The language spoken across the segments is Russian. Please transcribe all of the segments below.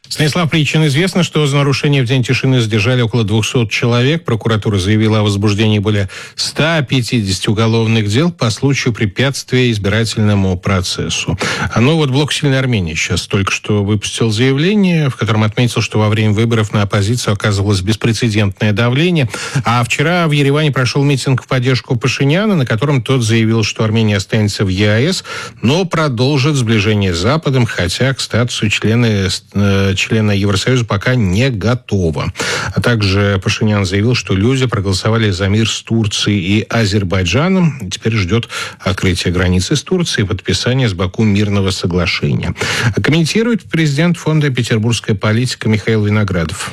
Станислав Причин, известно, что за нарушение в День тишины задержали около 200 человек. Прокуратура заявила о возбуждении более 150 уголовных дел по случаю препятствия избирательному процессу. Блок «Сильной Армении» сейчас только что выпустил заявление, в котором отметил, что во время выборов на оппозицию оказывалось беспрецедентное давление. А вчера в Ереване прошел митинг в поддержку Пашиняна, на котором тот заявил, что Армения останется в ЕАЭС, но продолжит сближение с Западом, хотя к статусу члена Евросоюза пока не готова. А также Пашинян заявил, что люди проголосовали за мир с Турцией и Азербайджаном. Теперь ждет открытия границы с Турцией и подписания с Баку мирного соглашения. Комментирует президент фонда «Петербургская политика» Михаил Виноградов.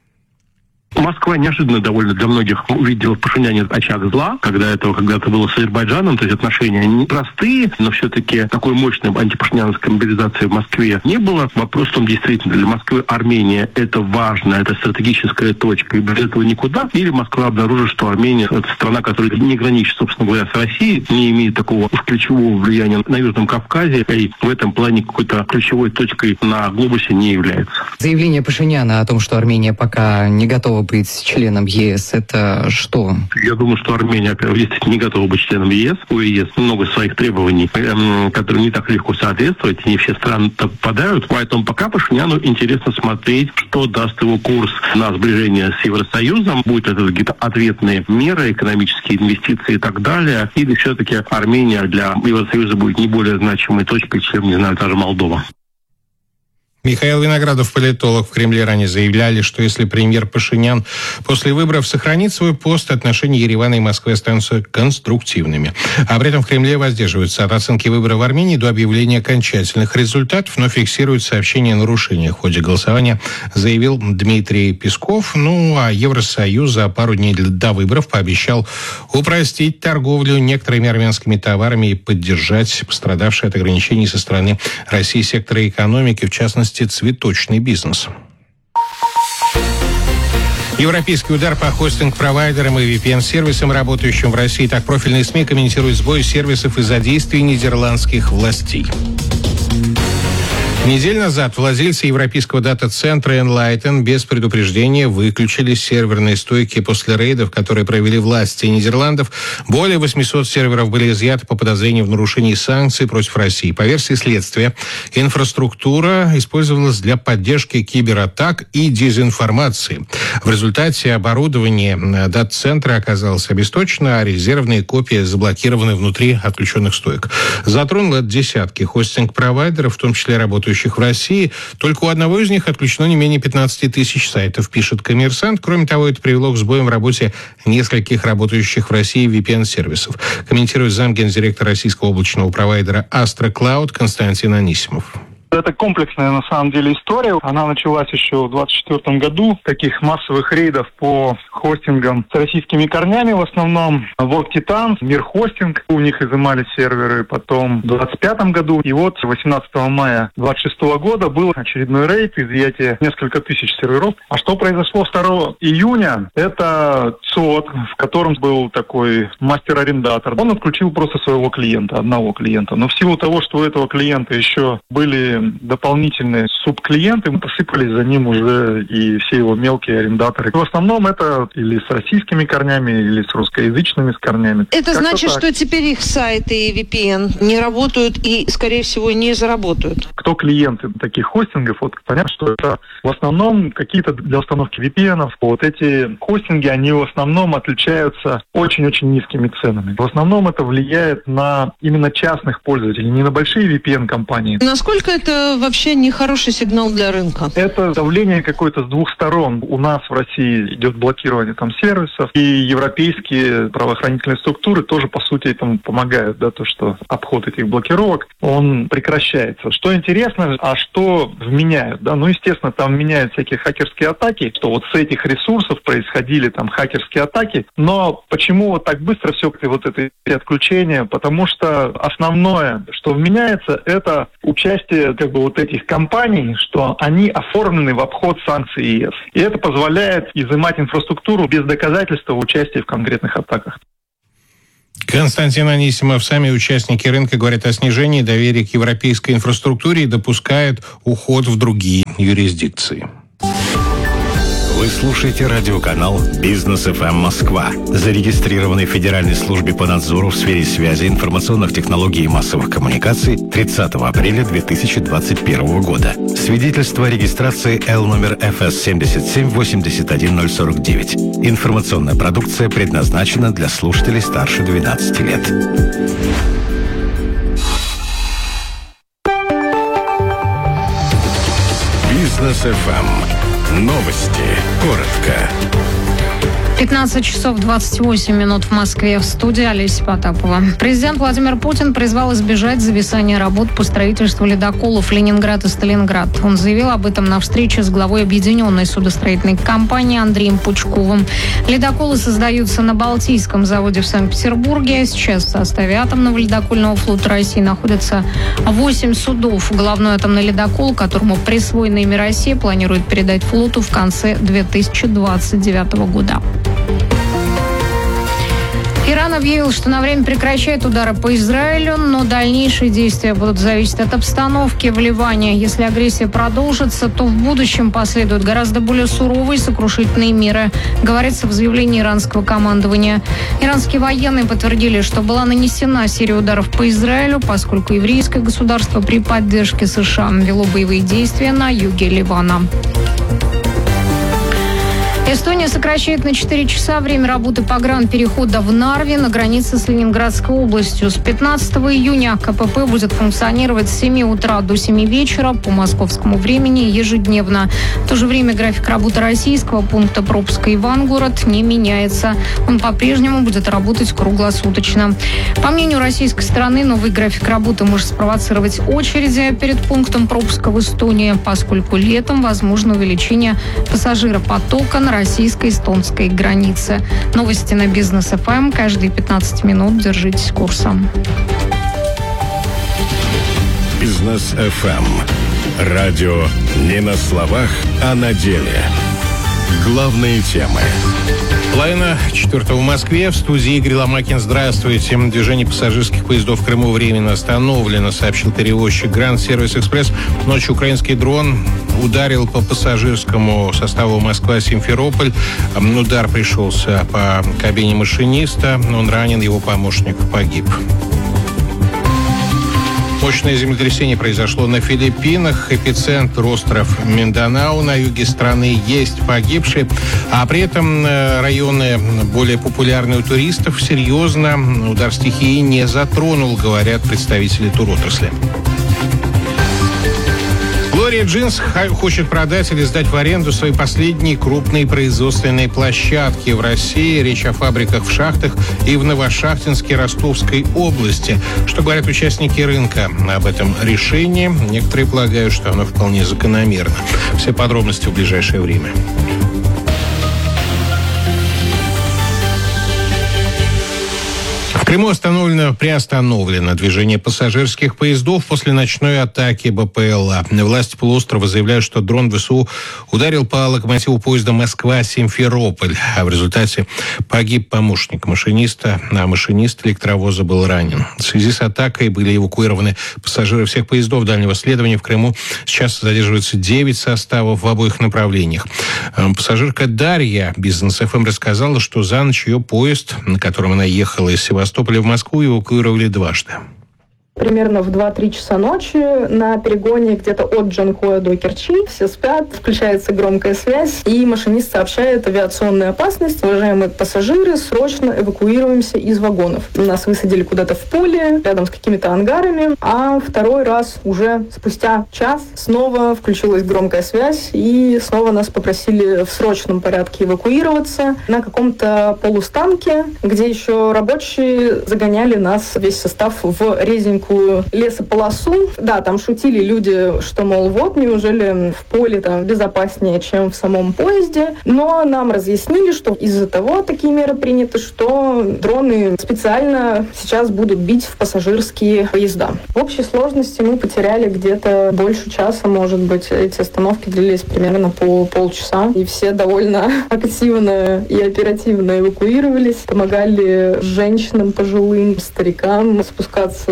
Москва неожиданно довольно для многих увидела в Пашиняне очаг зла, когда этого когда-то было с Азербайджаном, то есть отношения не простые, но все-таки такой мощной антипашинянской мобилизации в Москве не было. Вопрос в том, действительно, для Москвы Армения это важно, это стратегическая точка, и без этого никуда. Или Москва обнаружит, что Армения это страна, которая не граничит, собственно говоря, с Россией, не имеет такого ключевого влияния на Южном Кавказе, и в этом плане какой-то ключевой точкой на глобусе не является. Заявление Пашиняна о том, что Армения пока не готова быть членом ЕС, это что? Я думаю, что Армения действительно не готова быть членом ЕС. У ЕС много своих требований, которым не так легко соответствовать, и не все страны попадают. Поэтому пока Пашиняну интересно смотреть, что даст его курс на сближение с Евросоюзом. Будет это какие-то ответные меры, экономические инвестиции и так далее. Или все-таки Армения для Евросоюза будет не более значимой точкой, чем, не знаю, даже Молдова. Михаил Виноградов, политолог. В Кремле ранее заявляли, что если премьер Пашинян после выборов сохранит свой пост, отношения Еревана и Москвы останутся конструктивными. А при этом в Кремле воздерживаются от оценки выборов в Армении до объявления окончательных результатов, но фиксируют сообщения о нарушениях в ходе голосования, заявил Дмитрий Песков. А Евросоюз за пару дней до выборов пообещал упростить торговлю некоторыми армянскими товарами и поддержать пострадавшие от ограничений со стороны России секторы экономики, в частности, цветочный бизнес. Европейский удар по хостинг-провайдерам и VPN-сервисам, работающим в России. Так профильные СМИ комментируют сбой сервисов из-за действий нидерландских властей. Неделю назад владельцы европейского дата-центра Enlighten без предупреждения выключили серверные стойки после рейдов, которые провели власти Нидерландов. Более 800 серверов были изъяты по подозрению в нарушении санкций против России. По версии следствия, инфраструктура использовалась для поддержки кибератак и дезинформации. В результате оборудование дата-центра оказалось обесточено, а резервные копии заблокированы внутри отключенных стоек. Затронуло десятки хостинг-провайдеров, в том числе работающих в России. Только у одного из них отключено не менее 15 тысяч сайтов, пишет «Коммерсант». Кроме того, это привело к сбоям в работе нескольких работающих в России VPN-сервисов. Комментирует замгендиректора российского облачного провайдера Astra Cloud Константин Анисимов. Это комплексная, на самом деле, история. Она началась еще в 2024 году. Таких массовых рейдов по хостингам с российскими корнями в основном. World Titan, Мир Хостинг. У них изымали серверы. Потом в 2025 году. И вот 18 мая 2026 года был очередной рейд, изъятие несколько тысяч серверов. А что произошло 2 июня? Это ЦОД, в котором был такой мастер-арендатор. Он отключил просто своего клиента, одного клиента. Но в силу того, что у этого клиента еще были дополнительные субклиенты, посыпались за ним уже и все его мелкие арендаторы. В основном это или с российскими корнями, или с русскоязычными корнями. Это значит, что теперь их сайты и VPN не работают и, скорее всего, не заработают? Кто клиенты таких хостингов? Вот понятно, что это в основном какие-то для установки VPN. Вот эти хостинги, они в основном отличаются очень-очень низкими ценами. В основном это влияет на именно частных пользователей, не на большие VPN-компании. Насколько это вообще не хороший сигнал для рынка? Это давление какое-то с двух сторон. У нас в России идет блокирование там сервисов, и европейские правоохранительные структуры тоже, по сути, этому помогают, да, то, что обход этих блокировок, он прекращается. Что интересно, а что вменяют, да, естественно, там меняют всякие хакерские атаки, что вот с этих ресурсов происходили там хакерские атаки, но почему вот так быстро все вот это отключение? Потому что основное, что вменяется, это участие вот этих компаний, что они оформлены в обход санкций ЕС. И это позволяет изымать инфраструктуру без доказательства участия в конкретных атаках. Константин Анисимов. Сами участники рынка говорят о снижении доверия к европейской инфраструктуре и допускают уход в другие юрисдикции. Вы слушаете радиоканал «Бизнес ФМ Москва», зарегистрированный в Федеральной службе по надзору в сфере связи, информационных технологий и массовых коммуникаций 30 апреля 2021 года. Свидетельство о регистрации Л номер ФС 7781049. Информационная продукция предназначена для слушателей старше 12 лет. Бизнес ФМ. Новости. Коротко. 15 часов 28 минут в Москве. В студии Олеся Потапова. Президент Владимир Путин призвал избежать зависания работ по строительству ледоколов Ленинград и Сталинград. Он заявил об этом на встрече с главой объединенной судостроительной компании Андреем Пучковым. Ледоколы создаются на Балтийском заводе в Санкт-Петербурге. Сейчас в составе атомного ледокольного флота России находится 8 судов. Головной атомный ледокол, которому присвоено имя Россия, планирует передать флоту в конце 2029 года. Иран объявил, что на время прекращает удары по Израилю, но дальнейшие действия будут зависеть от обстановки в Ливане. Если агрессия продолжится, то в будущем последуют гораздо более суровые и сокрушительные меры, говорится в заявлении иранского командования. Иранские военные подтвердили, что была нанесена серия ударов по Израилю, поскольку еврейское государство при поддержке США вело боевые действия на юге Ливана. Эстония сокращает на 4 часа время работы погранперехода в Нарве на границе с Ленинградской областью. С 15 июня КПП будет функционировать с 7 утра до 7 вечера по московскому времени ежедневно. В то же время график работы российского пункта пропуска Ивангород не меняется. Он по-прежнему будет работать круглосуточно. По мнению российской стороны, новый график работы может спровоцировать очереди перед пунктом пропуска в Эстонии, поскольку летом возможно увеличение пассажиропотока на российско-эстонской границе. Новости на Бизнес ФМ. Каждые 15 минут держитесь курса. Бизнес ФМ. Радио не на словах, а на деле. Главные темы. Половина 4 в Москве. В студии Игорь Ломакин. Здравствуйте. Движение пассажирских поездов в Крыму временно остановлено, сообщил перевозчик Гранд Сервис Экспресс. Ночью украинский дрон ударил по пассажирскому составу Москва-Симферополь. Удар пришелся по кабине машиниста. Он ранен, его помощник погиб. Мощное землетрясение произошло на Филиппинах. Эпицентр остров Минданао. На юге страны есть погибшие. А при этом районы более популярные у туристов серьезно удар стихии не затронул, говорят представители туротрасли. Глория Джинс хочет продать или сдать в аренду свои последние крупные производственные площадки в России. Речь о фабриках в Шахтах и в Новошахтинске Ростовской области. Что говорят участники рынка об этом решении? Некоторые полагают, что оно вполне закономерно. Все подробности в ближайшее время. В Крыму приостановлено движение пассажирских поездов после ночной атаки БПЛА. Власти полуострова заявляют, что дрон ВСУ ударил по локомотиву поезда Москва-Симферополь, а в результате погиб помощник машиниста, а машинист электровоза был ранен. В связи с атакой были эвакуированы пассажиры всех поездов дальнего следования. В Крыму сейчас задерживаются 9 составов в обоих направлениях. Пассажирка Дарья Бизнес ФМ рассказала, что за ночь ее поезд, на котором она ехала из Севастополя в Москву, эвакуировали дважды. Примерно в 2-3 часа ночи на перегоне где-то от Джанкоя до Керчи. Все спят, включается громкая связь, и машинист сообщает: авиационная опасность. Уважаемые пассажиры, срочно эвакуируемся из вагонов. Нас высадили куда-то в поле, рядом с какими-то ангарами, а второй раз уже спустя час снова включилась громкая связь, и снова нас попросили в срочном порядке эвакуироваться на каком-то полустанке, где еще рабочие загоняли нас, весь состав, в резинку лесополосу. Да, там шутили люди, что, мол, вот, неужели в поле там безопаснее, чем в самом поезде. Но нам разъяснили, что из-за того такие меры приняты, что дроны специально сейчас будут бить в пассажирские поезда. В общей сложности мы потеряли где-то больше часа, может быть. Эти остановки длились примерно по полчаса. И все довольно активно и оперативно эвакуировались. Помогали женщинам, пожилым, старикам спускаться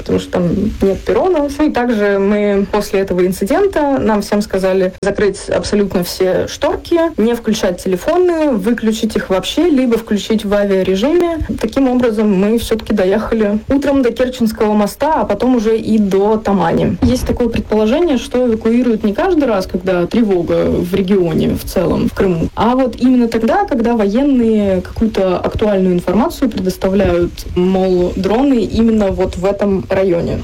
потому что там нет перронов. И также мы после этого инцидента нам всем сказали закрыть абсолютно все шторки, не включать телефоны, выключить их вообще, либо включить в авиарежиме. Таким образом, мы все-таки доехали утром до Керченского моста, а потом уже и до Тамани. Есть такое предположение, что эвакуируют не каждый раз, когда тревога в регионе в целом, в Крыму, а вот именно тогда, когда военные какую-то актуальную информацию предоставляют, мол, дроны именно вот в этом районе.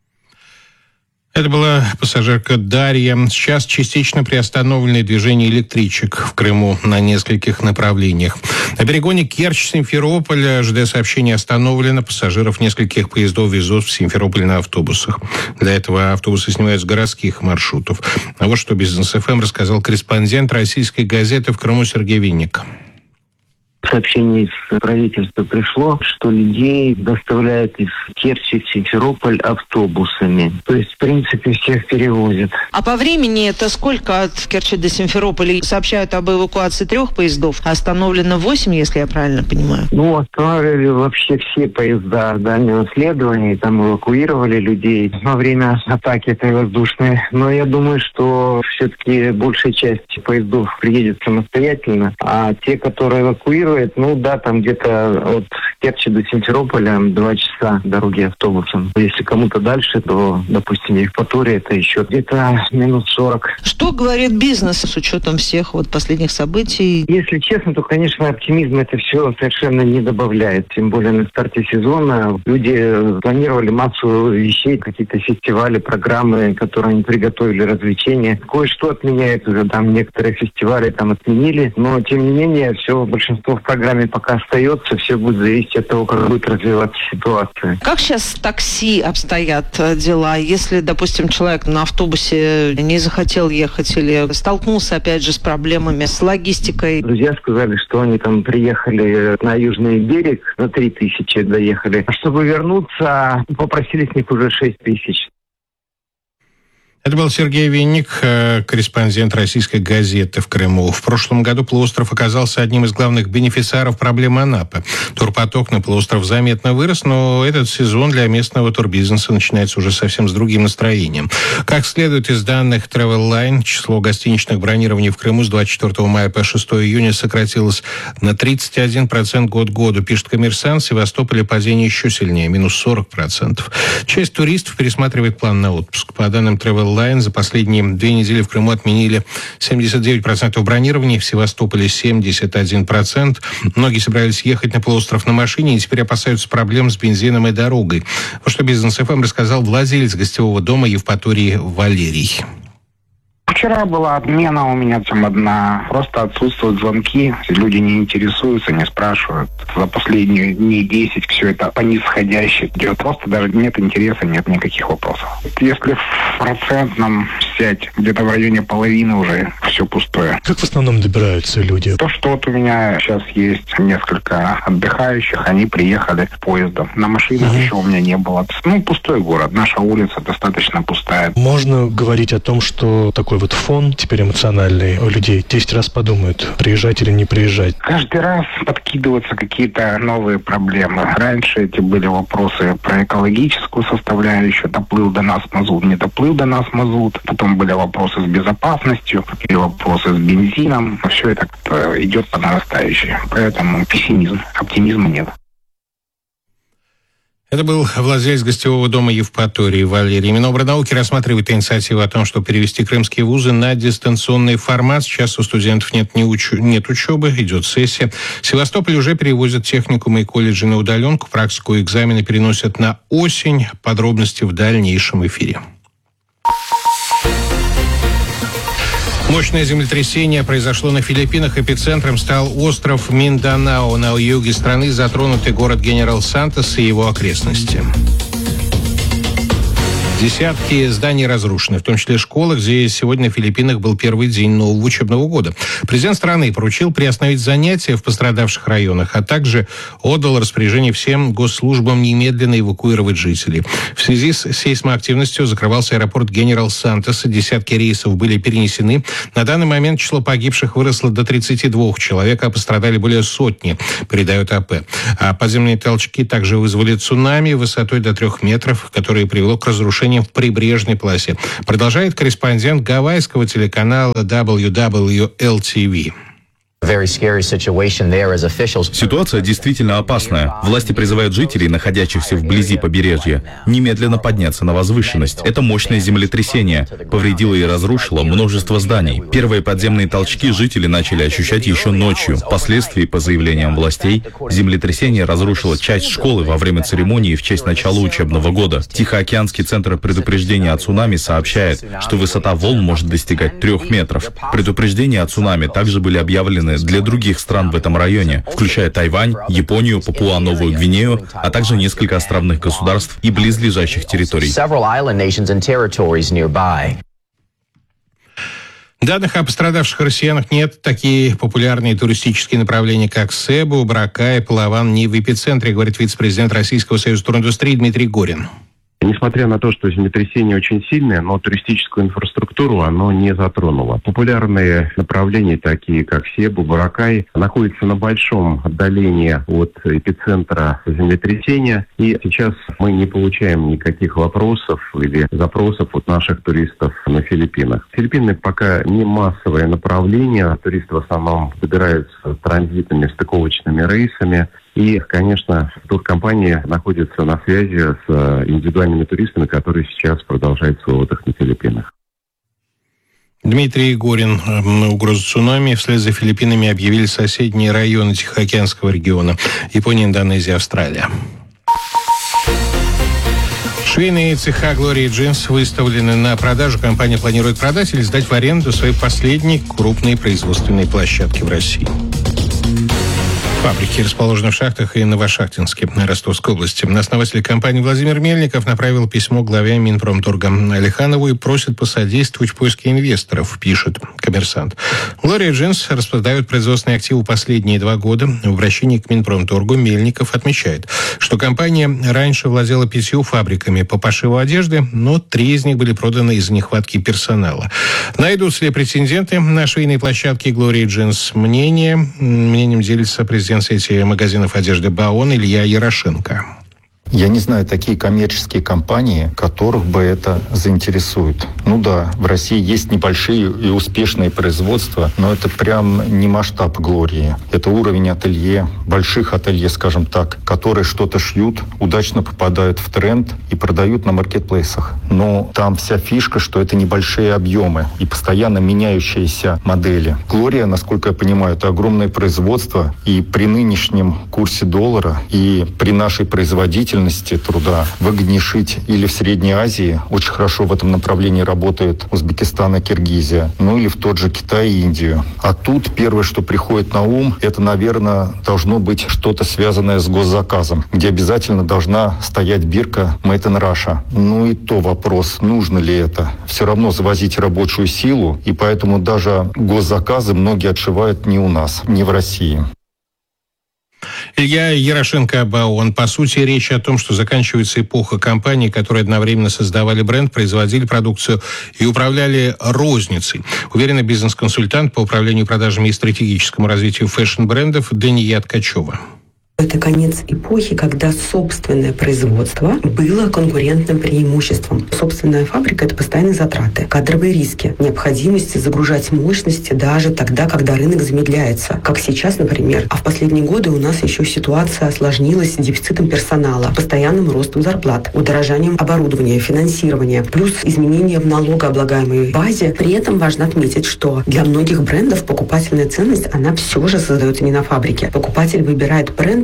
Это была пассажирка Дарья. Сейчас частично приостановлены движение электричек в Крыму на нескольких направлениях. На перегоне Керчь-Симферополь ЖД-сообщение остановлено. Пассажиров нескольких поездов везут в Симферополь на автобусах. Для этого автобусы снимают с городских маршрутов. А вот что Бизнес ФМ рассказал корреспондент российской газеты в Крыму Сергей Винник. Сообщение из правительства пришло, что людей доставляют из Керчи в Симферополь автобусами. То есть, в принципе, всех перевозят. А по времени это сколько от Керчи до Симферополя? Сообщают об эвакуации 3 поездов, а остановлено 8, если я правильно понимаю. Остановили вообще все поезда дальнего следования, там эвакуировали людей во время атаки этой воздушной. Но я думаю, что все-таки большая часть поездов приедет самостоятельно, а те, которые эвакуируют, там где-то от Керчи до Симферополя 2 часа дороги автобусом. Если кому-то дальше, то, допустим, Евпатория, это еще где-то минут 40. Что говорит бизнес с учетом всех последних событий? Если честно, то, конечно, оптимизм это все совершенно не добавляет. Тем более на старте сезона люди планировали массу вещей, какие-то фестивали, программы, которые они приготовили, развлечения. Кое-что отменяют уже, там некоторые фестивали там отменили, но тем не менее все большинство в программе пока остается, все будет зависеть от того, как будет развиваться ситуация. Как сейчас с такси обстоят дела? Если, допустим, человек на автобусе не захотел ехать или столкнулся, опять же, с проблемами с логистикой? Друзья сказали, что они там приехали на Южный берег, на 3000 доехали. А чтобы вернуться, попросили с них уже 6000. Это был Сергей Винник, корреспондент российской газеты в Крыму. В прошлом году полуостров оказался одним из главных бенефициаров проблем Анапы. Турпоток на полуостров заметно вырос, но этот сезон для местного турбизнеса начинается уже совсем с другим настроением. Как следует из данных Travelline, число гостиничных бронирований в Крыму с 24 мая по 6 июня сократилось на 31% год к году. Пишет «Коммерсант», в Севастополе падение еще сильнее, минус 40%. Часть туристов пересматривает план на отпуск. По данным Travelline, за последние 2 недели в Крыму отменили 79% бронирований, в Севастополе 71%. Многие собирались ехать на полуостров на машине и теперь опасаются проблем с бензином и дорогой. Вот что Бизнес ФМ рассказал владелец гостевого дома Евпатории Валерий. Вчера была отмена у меня там одна. Просто отсутствуют звонки. Люди не интересуются, не спрашивают. За последние дней 10 все это по нисходящей идет. Просто даже нет интереса, нет никаких вопросов. Если в процентном взять, где-то в районе половины уже все пустое. Как в основном добираются люди? То, что вот у меня сейчас есть несколько отдыхающих, они приехали поездом. На машинах еще у меня не было. Пустой город. Наша улица достаточно пустая. Можно говорить о том, что такой вот фон теперь эмоциональный у людей 10 раз подумают, приезжать или не приезжать. Каждый раз подкидываются какие-то новые проблемы. Раньше эти были вопросы про экологическую составляющую. Доплыл до нас мазут, не доплыл до нас мазут. Потом были вопросы с безопасностью, и вопросы с бензином. Все это идет по нарастающей. Поэтому пессимизм, оптимизма нет. Это был владелец гостевого дома Евпатории Валерий. Минобрнауки рассматривает инициативу о том, чтобы перевести крымские вузы на дистанционный формат. Сейчас у студентов нет учебы, идет сессия. В Севастополе уже перевозят техникумы и колледжи на удаленку. Практику и экзамены переносят на осень. Подробности в дальнейшем эфире. Мощное землетрясение произошло на Филиппинах. Эпицентром стал остров Минданао на юге страны, затронутый город Генерал Сантос и его окрестности. Десятки зданий разрушены, в том числе школы, где сегодня на Филиппинах был первый день нового учебного года. Президент страны поручил приостановить занятия в пострадавших районах, а также отдал распоряжение всем госслужбам немедленно эвакуировать жителей. В связи с сейсмоактивностью закрывался аэропорт Генерал Сантос, десятки рейсов были перенесены. На данный момент число погибших выросло до 32 человек, а пострадали более сотни, передает АП. А подземные толчки также вызвали цунами высотой до 3 метров, которое привело к разрушениям в прибрежной полосе. Продолжает корреспондент гавайского телеканала WWL-TV. Ситуация действительно опасная. Власти призывают жителей, находящихся вблизи побережья, немедленно подняться на возвышенность. Это мощное землетрясение. Повредило и разрушило множество зданий. Первые подземные толчки жители начали ощущать еще ночью. Впоследствии, по заявлениям властей, землетрясение разрушило часть школы во время церемонии в честь начала учебного года. Тихоокеанский центр предупреждения о цунами сообщает, что высота волн может достигать 3 метров. Предупреждения о цунами также были объявлены для других стран в этом районе, включая Тайвань, Японию, Папуа-Новую Гвинею, а также несколько островных государств и близлежащих территорий. Данных о пострадавших россиянах нет. Такие популярные туристические направления, как Себу, Боракай, Палаван, не в эпицентре, говорит вице-президент Российского союза туриндустрии Дмитрий Горин. Несмотря на то, что землетрясение очень сильное, но туристическую инфраструктуру оно не затронуло. Популярные направления, такие как Себу, Боракай, находятся на большом отдалении от эпицентра землетрясения. И сейчас мы не получаем никаких вопросов или запросов от наших туристов на Филиппинах. Филиппины пока не массовое направление. Туристы в основном добираются транзитными стыковочными рейсами. И, конечно, туркомпании находятся на связи с индивидуальными туристами, которые сейчас продолжают свой отдых на Филиппинах. Дмитрий Горин. Угрозу цунами вслед за Филиппинами объявили соседние районы Тихоокеанского региона: Япония, Индонезия, Австралия. Швейные цеха Glory Jeans выставлены на продажу. Компания планирует продать или сдать в аренду свои последние крупные производственные площадки в России. Фабрики расположены в Шахтах и Новошахтинске, Ростовской области. Основатель компании Владимир Мельников направил письмо главе Минпромторга Алиханову и просит посодействовать в поиске инвесторов, пишет «Коммерсант». Glory Jeans распродают производственные активы последние 2 года. В обращении к Минпромторгу Мельников отмечает, что компания раньше владела 5 фабриками по пошиву одежды, но 3 из них были проданы из-за нехватки персонала. Найдутся ли претенденты на швейные площадки Glory Jeans? Мнением делится президент сети магазинов одежды «Баон» Илья Ярошенко. Я не знаю такие коммерческие компании, которых бы это заинтересует. Ну да, в России есть небольшие и успешные производства, но это прям не масштаб Глории. Это уровень ателье, больших ателье, скажем так, которые что-то шьют, удачно попадают в тренд и продают на маркетплейсах. Но там вся фишка, что это небольшие объемы и постоянно меняющиеся модели. Глория, насколько я понимаю, это огромное производство, и при нынешнем курсе доллара и при нашей производительности труда выгоднее шить или в Средней Азии, очень хорошо в этом направлении работает Узбекистан и Киргизия, ну или в тот же Китай и Индию. А тут первое, что приходит на ум, это, наверное, должно быть что-то связанное с госзаказом, где обязательно должна стоять бирка «Made in Russia». Ну и то вопрос, нужно ли это. Все равно завозить рабочую силу, и поэтому даже госзаказы многие отшивают не у нас, не в России. Илья Ярошенко, «Баон». По сути, речь о том, что заканчивается эпоха компаний, которые одновременно создавали бренд, производили продукцию и управляли розницей. Уверенный бизнес-консультант по управлению продажами и стратегическому развитию фэшн-брендов Дания Ткачева. Это конец эпохи, когда собственное производство было конкурентным преимуществом. Собственная фабрика – это постоянные затраты, кадровые риски, необходимость загружать мощности даже тогда, когда рынок замедляется. Как сейчас, например. А в последние годы у нас еще ситуация осложнилась дефицитом персонала, постоянным ростом зарплат, удорожанием оборудования, финансирования, плюс изменения в налогооблагаемой базе. При этом важно отметить, что для многих брендов покупательная ценность, она все же создается не на фабрике. Покупатель выбирает бренд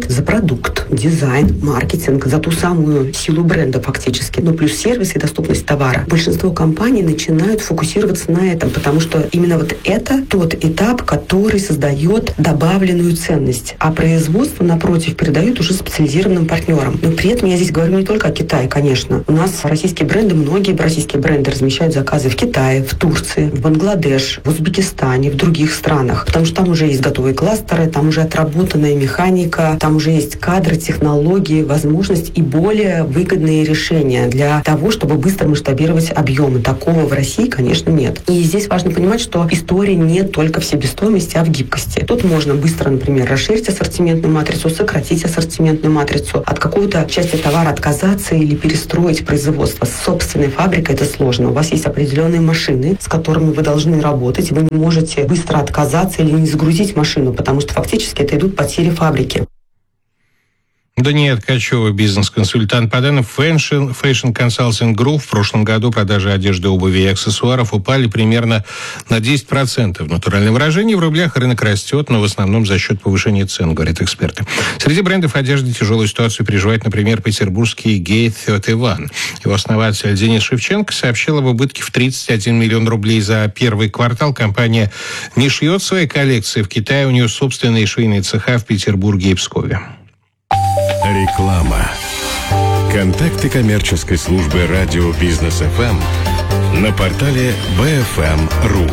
за продукт, дизайн, маркетинг, за ту самую силу бренда фактически, ну плюс сервис и доступность товара. Большинство компаний начинают фокусироваться на этом, потому что именно вот это тот этап, который создает добавленную ценность. А производство, напротив, передают уже специализированным партнерам. Но при этом я здесь говорю не только о Китае, конечно. У нас российские бренды, многие российские бренды размещают заказы в Китае, в Турции, в Бангладеш, в Узбекистане, в других странах. Потому что там уже есть готовые кластеры, там уже отработанная механика, там уже есть кадры, технологии, возможность и более выгодные решения для того, чтобы быстро масштабировать объемы. Такого в России, конечно, нет. И здесь важно понимать, что история не только в себестоимости, а в гибкости. Тут можно быстро, например, расширить ассортиментную матрицу, сократить ассортиментную матрицу, от какой-то части товара отказаться или перестроить производство. С собственной фабрикой это сложно. У вас есть определенные машины, с которыми вы должны работать. Вы не можете быстро отказаться или не загрузить машину, потому что фактически это идут потери фабрики. Дания Ткачева, бизнес-консультант. По данным Fashion Consulting Group, в прошлом году продажи одежды, обуви и аксессуаров упали примерно на 10%. В натуральном выражении в рублях рынок растет, но в основном за счет повышения цен, говорят эксперты. Среди брендов одежды тяжелую ситуацию переживает, например, петербургский Gate 31. Его основатель Денис Шевченко сообщил об убытке в 31 миллион рублей за первый квартал. Компания не шьет свои коллекции в Китае, у нее собственные швейные цеха в Петербурге и Пскове. Реклама. Контакты коммерческой службы радио Бизнес ФМ на портале BFM.ru.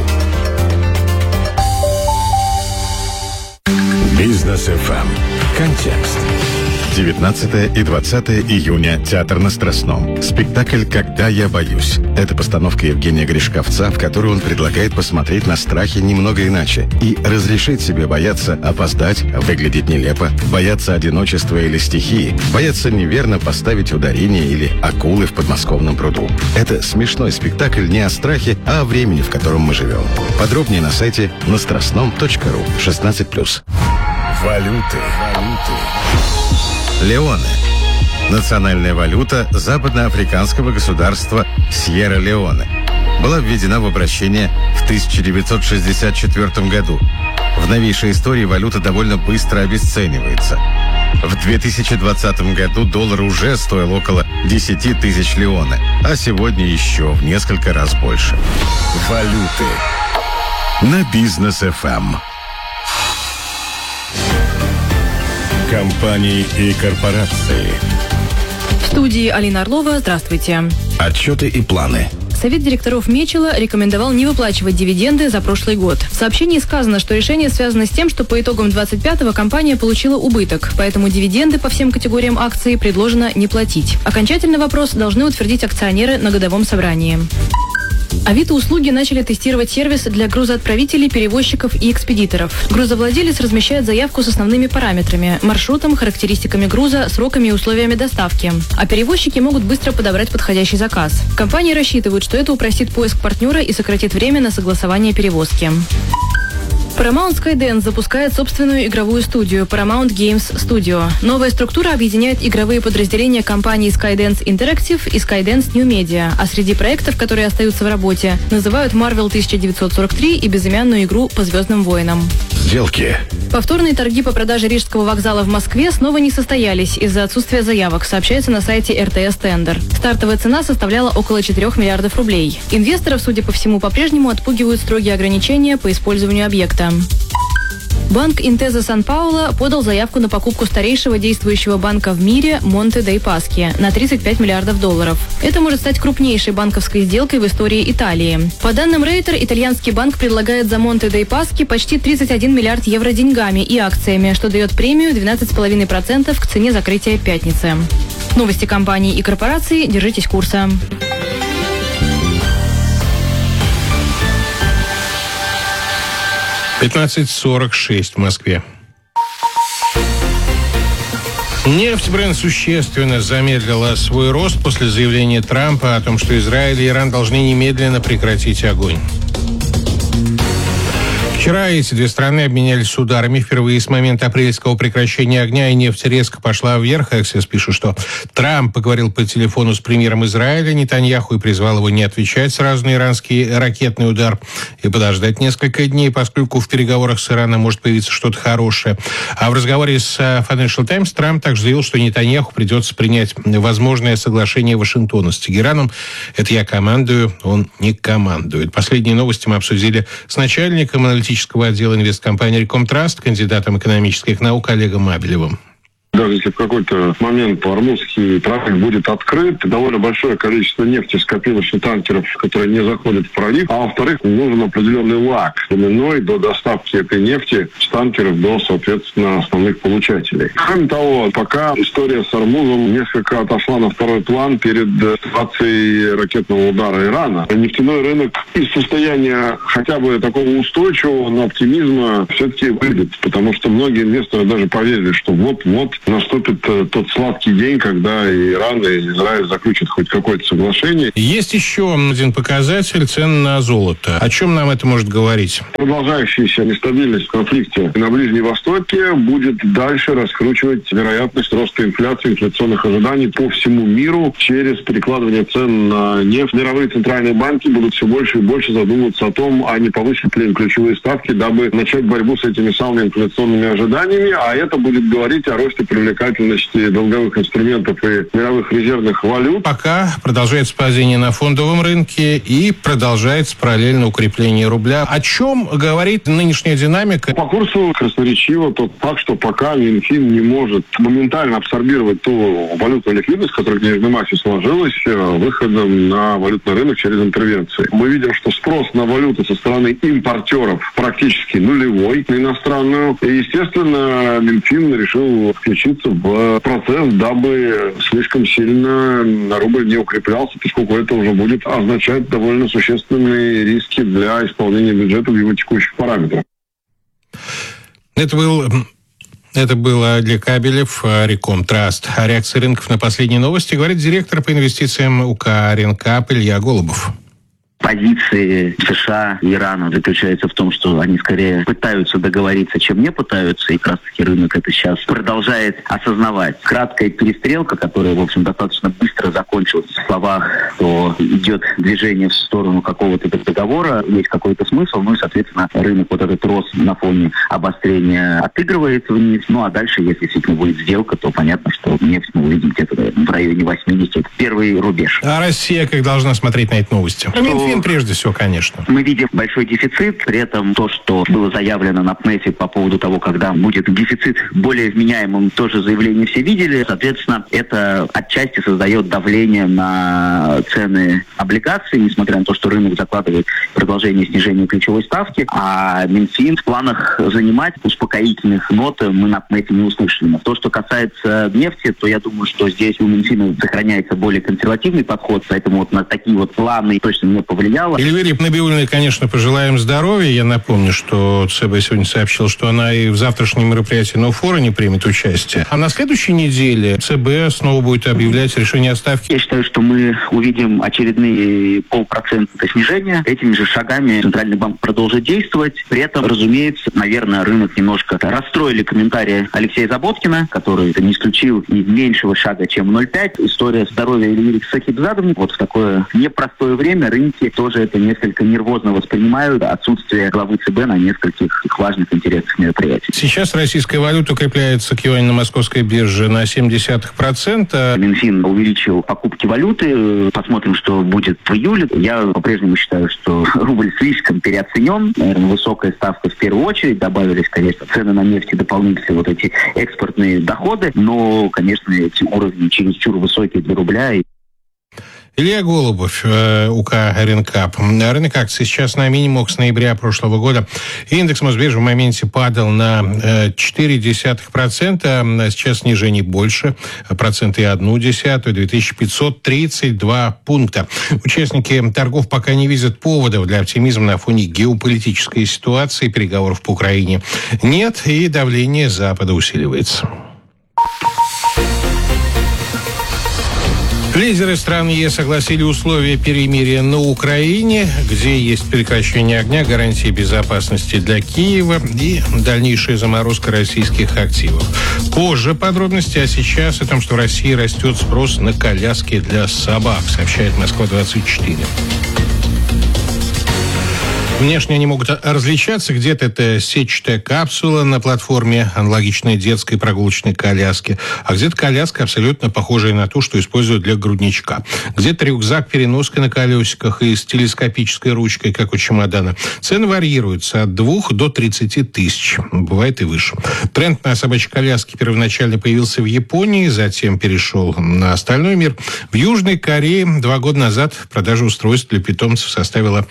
Бизнес ФМ. Контекст. 19 и 20 июня. Театр на Страстном. Спектакль «Когда я боюсь». Это постановка Евгения Гришковца, в которой он предлагает посмотреть на страхи немного иначе и разрешить себе бояться опоздать, выглядеть нелепо, бояться одиночества или стихии, бояться неверно поставить ударение или акулы в подмосковном пруду. Это смешной спектакль не о страхе, а о времени, в котором мы живем. Подробнее на сайте настрастном.ру. 16+. Валюты. Леоне. Национальная валюта западноафриканского государства Сьерра-Леоне. Была введена в обращение в 1964 году. В новейшей истории валюта довольно быстро обесценивается. В 2020 году доллар уже стоил около 10 тысяч леоне, а сегодня еще в несколько раз больше. Валюты на Бизнес ФМ. Компании и корпорации. В студии Алина Орлова. Здравствуйте. Отчеты и планы. Совет директоров Мечела рекомендовал не выплачивать дивиденды за прошлый год. В сообщении сказано, что решение связано с тем, что по итогам 25-го компания получила убыток, поэтому дивиденды по всем категориям акций предложено не платить. Окончательный вопрос должны утвердить акционеры на годовом собрании. Авито-услуги начали тестировать сервис для грузоотправителей, перевозчиков и экспедиторов. Грузовладелец размещает заявку с основными параметрами – маршрутом, характеристиками груза, сроками и условиями доставки. А перевозчики могут быстро подобрать подходящий заказ. Компании рассчитывают, что это упростит поиск партнера и сократит время на согласование перевозки. Paramount Skydance запускает собственную игровую студию Paramount Games Studio. Новая структура объединяет игровые подразделения компаний Skydance Interactive и Skydance New Media, а среди проектов, которые остаются в работе, называют Marvel 1943 и безымянную игру по «Звездным войнам». Сделки. Повторные торги по продаже Рижского вокзала в Москве снова не состоялись из-за отсутствия заявок, сообщается на сайте РТС Тендер. Стартовая цена составляла около 4 миллиардов рублей. Инвесторов, судя по всему, по-прежнему отпугивают строгие ограничения по использованию объекта. Банк Intesa Сан-Пауло подал заявку на покупку старейшего действующего банка в мире Монте дей Паски на 35 миллиардов долларов. Это может стать крупнейшей банковской сделкой в истории Италии. По данным Рейтер, итальянский банк предлагает за Монте дей Паски почти 31 миллиард евро деньгами и акциями, что дает премию 12,5% к цене закрытия пятницы. Новости компаний и корпораций. Держитесь курса. — 15:46 в Москве. Нефть Брент существенно замедлила свой рост после заявления Трампа о том, что Израиль и Иран должны немедленно прекратить огонь. Вчера эти две страны обменялись ударами. Впервые с момента апрельского прекращения огня, и нефть резко пошла вверх. Эксес пишет, что Трамп поговорил по телефону с премьером Израиля Нетаньяху и призвал его не отвечать сразу на иранский ракетный удар и подождать несколько дней, поскольку в переговорах с Ираном может появиться что-то хорошее. А в разговоре с Financial Times Трамп также заявил, что Нетаньяху придется принять возможное соглашение Вашингтона с Тегераном. Это я командую, он не командует. Последние новости мы обсудили с начальником аналитического отдела инвесткомпании «Рекомтраст», кандидатом экономических наук Олегом Абелевым. Даже если в какой-то момент Ормузский пролив будет открыт, довольно большое количество нефти скопилось у танкеров, которые не заходят в пролив. А во-вторых, нужен определенный лаг временной до доставки этой нефти с танкеров до, соответственно, основных получателей. Кроме того, пока история с Ормузом несколько отошла на второй план перед ситуацией ракетного удара Ирана. Нефтяной рынок из состояния хотя бы такого устойчивого, но оптимизма все-таки выйдет, потому что многие инвесторы даже поверили, что вот-вот наступит тот сладкий день, когда и Иран, и Израиль заключат хоть какое-то соглашение. Есть еще один показатель — цен на золото. О чем нам это может говорить? Продолжающаяся нестабильность в конфликте на Ближнем Востоке будет дальше раскручивать вероятность роста инфляции, инфляционных ожиданий по всему миру через перекладывание цен на нефть. Мировые центральные банки будут все больше и больше задумываться о том, а не повысить ли им ключевые ставки, дабы начать борьбу с этими самыми инфляционными ожиданиями, а это будет говорить о росте привлекательности долговых инструментов и мировых резервных валют. Пока продолжается падение на фондовом рынке и продолжается параллельно укрепление рубля. О чем говорит нынешняя динамика? По курсу красноречиво тот факт, что пока Минфин не может моментально абсорбировать ту валютную ликвидность, которая в денежной массе сложилась, выходом на валютный рынок через интервенции. Мы видим, что спрос на валюту со стороны импортеров практически нулевой на иностранную. И, естественно, Минфин решил включиться в процесс, дабы слишком сильно рубль не укреплялся, поскольку это уже будет означать довольно существенные риски для исполнения бюджета в его текущих параметрах. Это был Олег Абелев, Рекомтраст. О реакции рынков на последние новости говорит директор по инвестициям УК «Ренкап» Илья Голубов. Позиции США и Ирана заключается в том, что они скорее пытаются договориться, чем не пытаются, и как раз таки рынок это сейчас продолжает осознавать. Краткая перестрелка, которая, в общем, достаточно быстро закончилась в словах, что идет движение в сторону какого-то договора, есть какой-то смысл, ну и, соответственно, рынок вот этот рост на фоне обострения отыгрывает вниз, ну а дальше, если действительно будет сделка, то понятно, что нефть мы увидим где-то в районе 80, это первый рубеж. А Россия как должна смотреть на эти новости? Минфин прежде всего, конечно. Мы видим большой дефицит, при этом то, что было заявлено на ПНЭФе по поводу того, когда будет дефицит более вменяемым, тоже заявление все видели. Соответственно, это отчасти создает давление на цены облигаций, несмотря на то, что рынок закладывает продолжение снижения ключевой ставки, а Минфин в планах занимать успокоительных нот мы на ПНЭФе не услышали. То, что касается нефти, то я думаю, что здесь у Минфина сохраняется более консервативный подход, поэтому вот на такие вот планы точно не повлияло. Эльвире Набиуллиной, конечно, пожелаем здоровья. Я напомню, что ЦБ сегодня сообщил, что она и в завтрашнем мероприятии ноу-фора не примет участие. А на следующей неделе ЦБ снова будет объявлять решение о ставке. Я считаю, что мы увидим очередные 0,5% снижения. Этими же шагами Центральный банк продолжит действовать. При этом, разумеется, наверное, рынок немножко расстроили комментарии Алексея Заботкина, который не исключил и меньшего шага, чем 0,5. История здоровья Эльвиры Сахибзадовны. Вот в такое непростое время рынки тоже это несколько нервозно воспринимают, отсутствие главы ЦБ на нескольких важных интересных мероприятиях. Сейчас российская валюта укрепляется к юаню на московской бирже на 0,7%. Минфин увеличил покупки валюты. Посмотрим, что будет в июле. Я по-прежнему считаю, что рубль слишком переоценен. Наверное, высокая ставка в первую очередь. Добавились, конечно, цены на нефть и дополнительные вот эти экспортные доходы. Но, конечно, эти уровни чересчур высокие для рубля. Илья Голубов, УК «Ренкап». Рынок акций сейчас на минимумах с ноября прошлого года. Индекс Мосбиржи в моменте падал на 0,4%, сейчас снижений больше, 1,1%, 2532 пункта. Участники торгов пока не видят поводов для оптимизма на фоне геополитической ситуации, переговоров по Украине нет, и давление Запада усиливается. Лидеры стран ЕС согласили условия перемирия на Украине, где есть прекращение огня, гарантии безопасности для Киева и дальнейшая заморозка российских активов. Позже подробности, а сейчас о том, что в России растет спрос на коляски для собак, сообщает Москва-24. Внешне они могут различаться. Где-то это сетчатая капсула на платформе, аналогичной детской прогулочной коляски, а где-то коляска, абсолютно похожая на ту, что используют для грудничка. Где-то рюкзак-переноска на колесиках и с телескопической ручкой, как у чемодана. Цены варьируются от 2 до 30 тысяч. Бывает и выше. Тренд на собачьи коляски первоначально появился в Японии, затем перешел на остальной мир. В Южной Корее 2 года назад продажа устройств для питомцев составила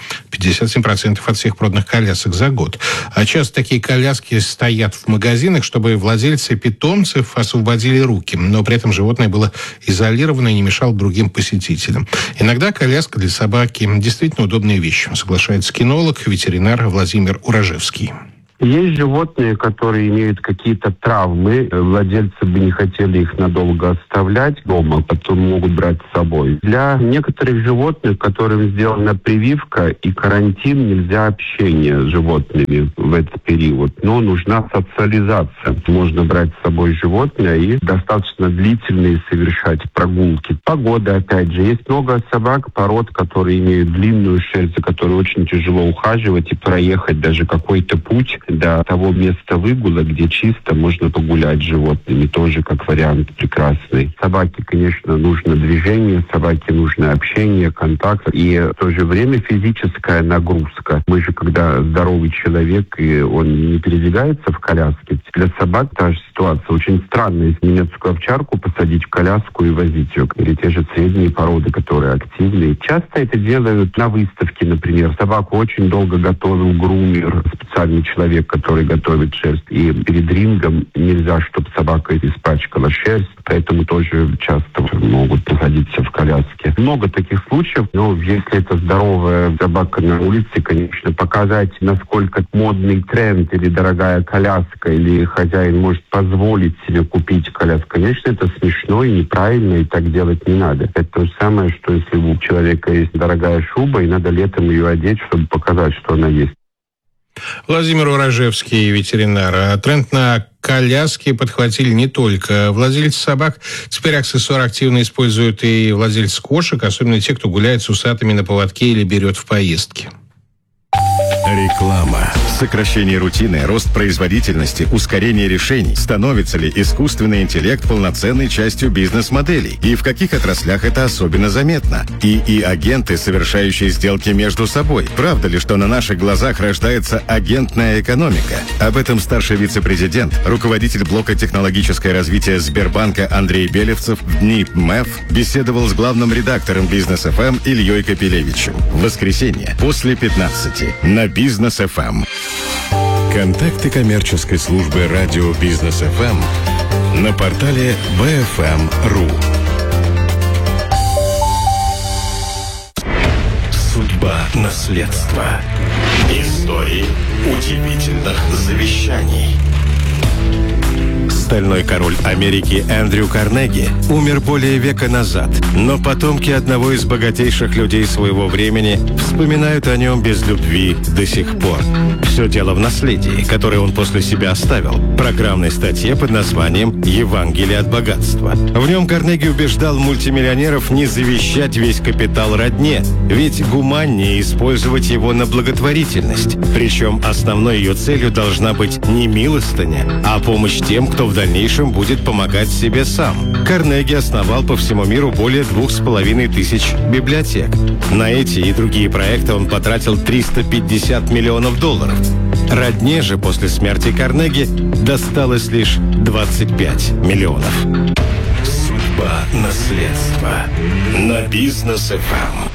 57% от всех проданных колясок за год. А часто такие коляски стоят в магазинах, чтобы владельцы питомцев освободили руки, но при этом животное было изолировано и не мешало другим посетителям. Иногда коляска для собаки действительно удобная вещь, соглашается кинолог, ветеринар Владимир Уражевский. Есть животные, которые имеют какие-то травмы. Владельцы бы не хотели их надолго оставлять дома, потом могут брать с собой. Для некоторых животных, которым сделана прививка и карантин, нельзя общение с животными в этот период. Но нужна социализация. Можно брать с собой животное и достаточно длительные совершать прогулки. Погода, опять же. Есть много собак, пород, которые имеют длинную шерсть, за которой очень тяжело ухаживать и проехать даже какой-то путь до того места выгула, где чисто можно погулять с животными, тоже как вариант прекрасный. Собаке, конечно, нужно движение, собаке нужно общение, контакт и в то же время физическая нагрузка. Мы же, когда здоровый человек, и он не передвигается в коляске, для собак та же ситуация. Очень странно, если немецкую овчарку посадить в коляску и возить ее. Или те же средние породы, которые активные. Часто это делают на выставке, например. Собаку очень долго готовил грумер, специальный человек, который готовит шерсть. И перед рингом нельзя, чтобы собака испачкала шерсть, поэтому тоже часто могут находиться в коляске. Много таких случаев, но если это здоровая собака на улице, конечно, показать, насколько модный тренд или дорогая коляска, или хозяин может позволить себе купить коляску. Конечно, это смешно и неправильно, и так делать не надо. Это то же самое, что если у человека есть дорогая шуба, и надо летом ее одеть, чтобы показать, что она есть. Владимир Уражевский, ветеринар. А тренд на коляски подхватили не только владельцы собак. Теперь аксессуар активно используют и владельцы кошек, особенно те, кто гуляет с усатыми на поводке или берет в поездки. Реклама. Сокращение рутины, рост производительности, ускорение решений. Становится ли искусственный интеллект полноценной частью бизнес-моделей? И в каких отраслях это особенно заметно? ИИ-агенты, совершающие сделки между собой. Правда ли, что на наших глазах рождается агентная экономика? Об этом старший вице-президент, руководитель блока «Технологическое развитие» Сбербанка Андрей Белевцев в дни МЭФ беседовал с главным редактором Бизнес ФМ Ильей Капелевичем. В воскресенье после 15 на Бизнес ФМ. Контакты коммерческой службы радио Бизнес ФМ на портале bfm.ru. Судьба наследства. Истории удивительных завещаний. Стальной король Америки Эндрю Карнеги умер более века назад, но потомки одного из богатейших людей своего времени вспоминают о нем без любви до сих пор. Все дело в наследии, которое он после себя оставил, программной статье под названием «Евангелие от богатства». В нем Карнеги убеждал мультимиллионеров не завещать весь капитал родне, ведь гуманнее использовать его на благотворительность. Причем основной ее целью должна быть не милостыня, а помощь тем, кто в дальнейшем будет помогать себе сам. Карнеги основал по всему миру более 2500 библиотек. На эти и другие проекты он потратил $350 миллионов. Родне же после смерти Карнеги досталось лишь 25 миллионов. Судьба наследства на Бизнес ФМ.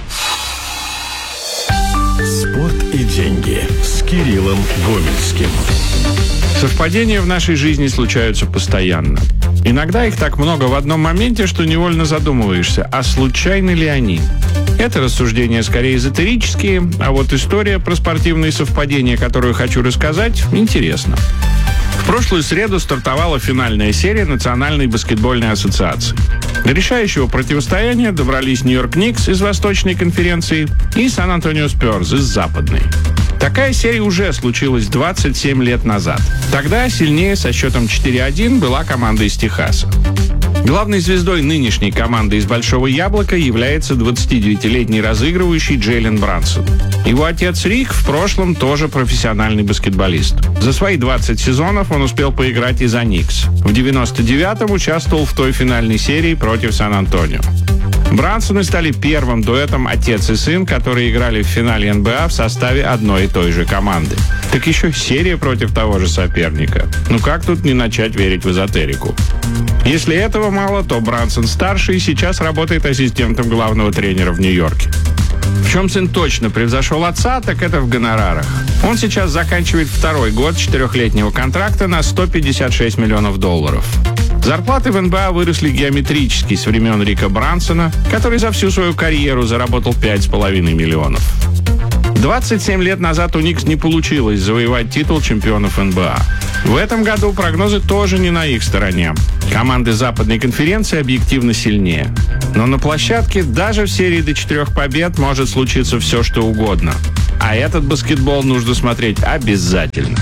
Спорт и деньги с Кириллом Гомельским. Совпадения в нашей жизни случаются постоянно. Иногда их так много в одном моменте, что невольно задумываешься, а случайны ли они? Это рассуждения скорее эзотерические, а вот история про спортивные совпадения, которую хочу рассказать, интересна. В прошлую среду стартовала финальная серия Национальной баскетбольной ассоциации. До решающего противостояния добрались Нью-Йорк Никс из Восточной конференции и Сан-Антонио Спёрс из Западной. Такая серия уже случилась 27 лет назад. Тогда сильнее со счетом 4-1 была команда из Техаса. Главной звездой нынешней команды из Большого Яблока является 29-летний разыгрывающий Джейлен Брансон. Его отец Рик в прошлом тоже профессиональный баскетболист. За свои 20 сезонов он успел поиграть и за Никс. В 99-м участвовал в той финальной серии против Сан-Антонио. Брансоны стали первым дуэтом отец и сын, которые играли в финале НБА в составе одной и той же команды. Так еще серия против того же соперника. Ну как тут не начать верить в эзотерику? Если этого мало, то Брансон-старший сейчас работает ассистентом главного тренера в Нью-Йорке. В чем сын точно превзошел отца, так это в гонорарах. Он сейчас заканчивает второй год 4-летнего контракта на $156 миллионов. Зарплаты в НБА выросли геометрически с времен Рика Брансона, который за всю свою карьеру заработал 5,5 миллионов. 27 лет назад у Никс не получилось завоевать титул чемпионов НБА. В этом году прогнозы тоже не на их стороне. Команды Западной конференции объективно сильнее. Но на площадке даже в серии до 4 побед может случиться все, что угодно. А этот баскетбол нужно смотреть обязательно.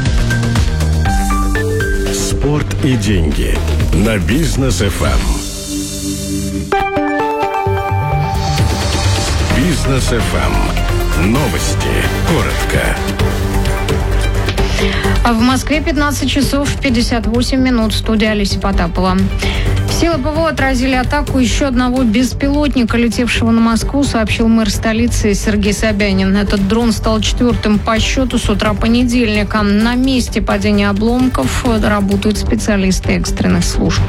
Спорт и деньги на Бизнес-ФМ. Бизнес-ФМ. Новости. Коротко. В Москве 15 часов 58 минут. Студия Олеся Потапова. Силы ПВО отразили атаку еще одного беспилотника, летевшего на Москву, сообщил мэр столицы Сергей Собянин. Этот дрон стал 4-м по счету с утра понедельника. На месте падения обломков работают специалисты экстренных служб.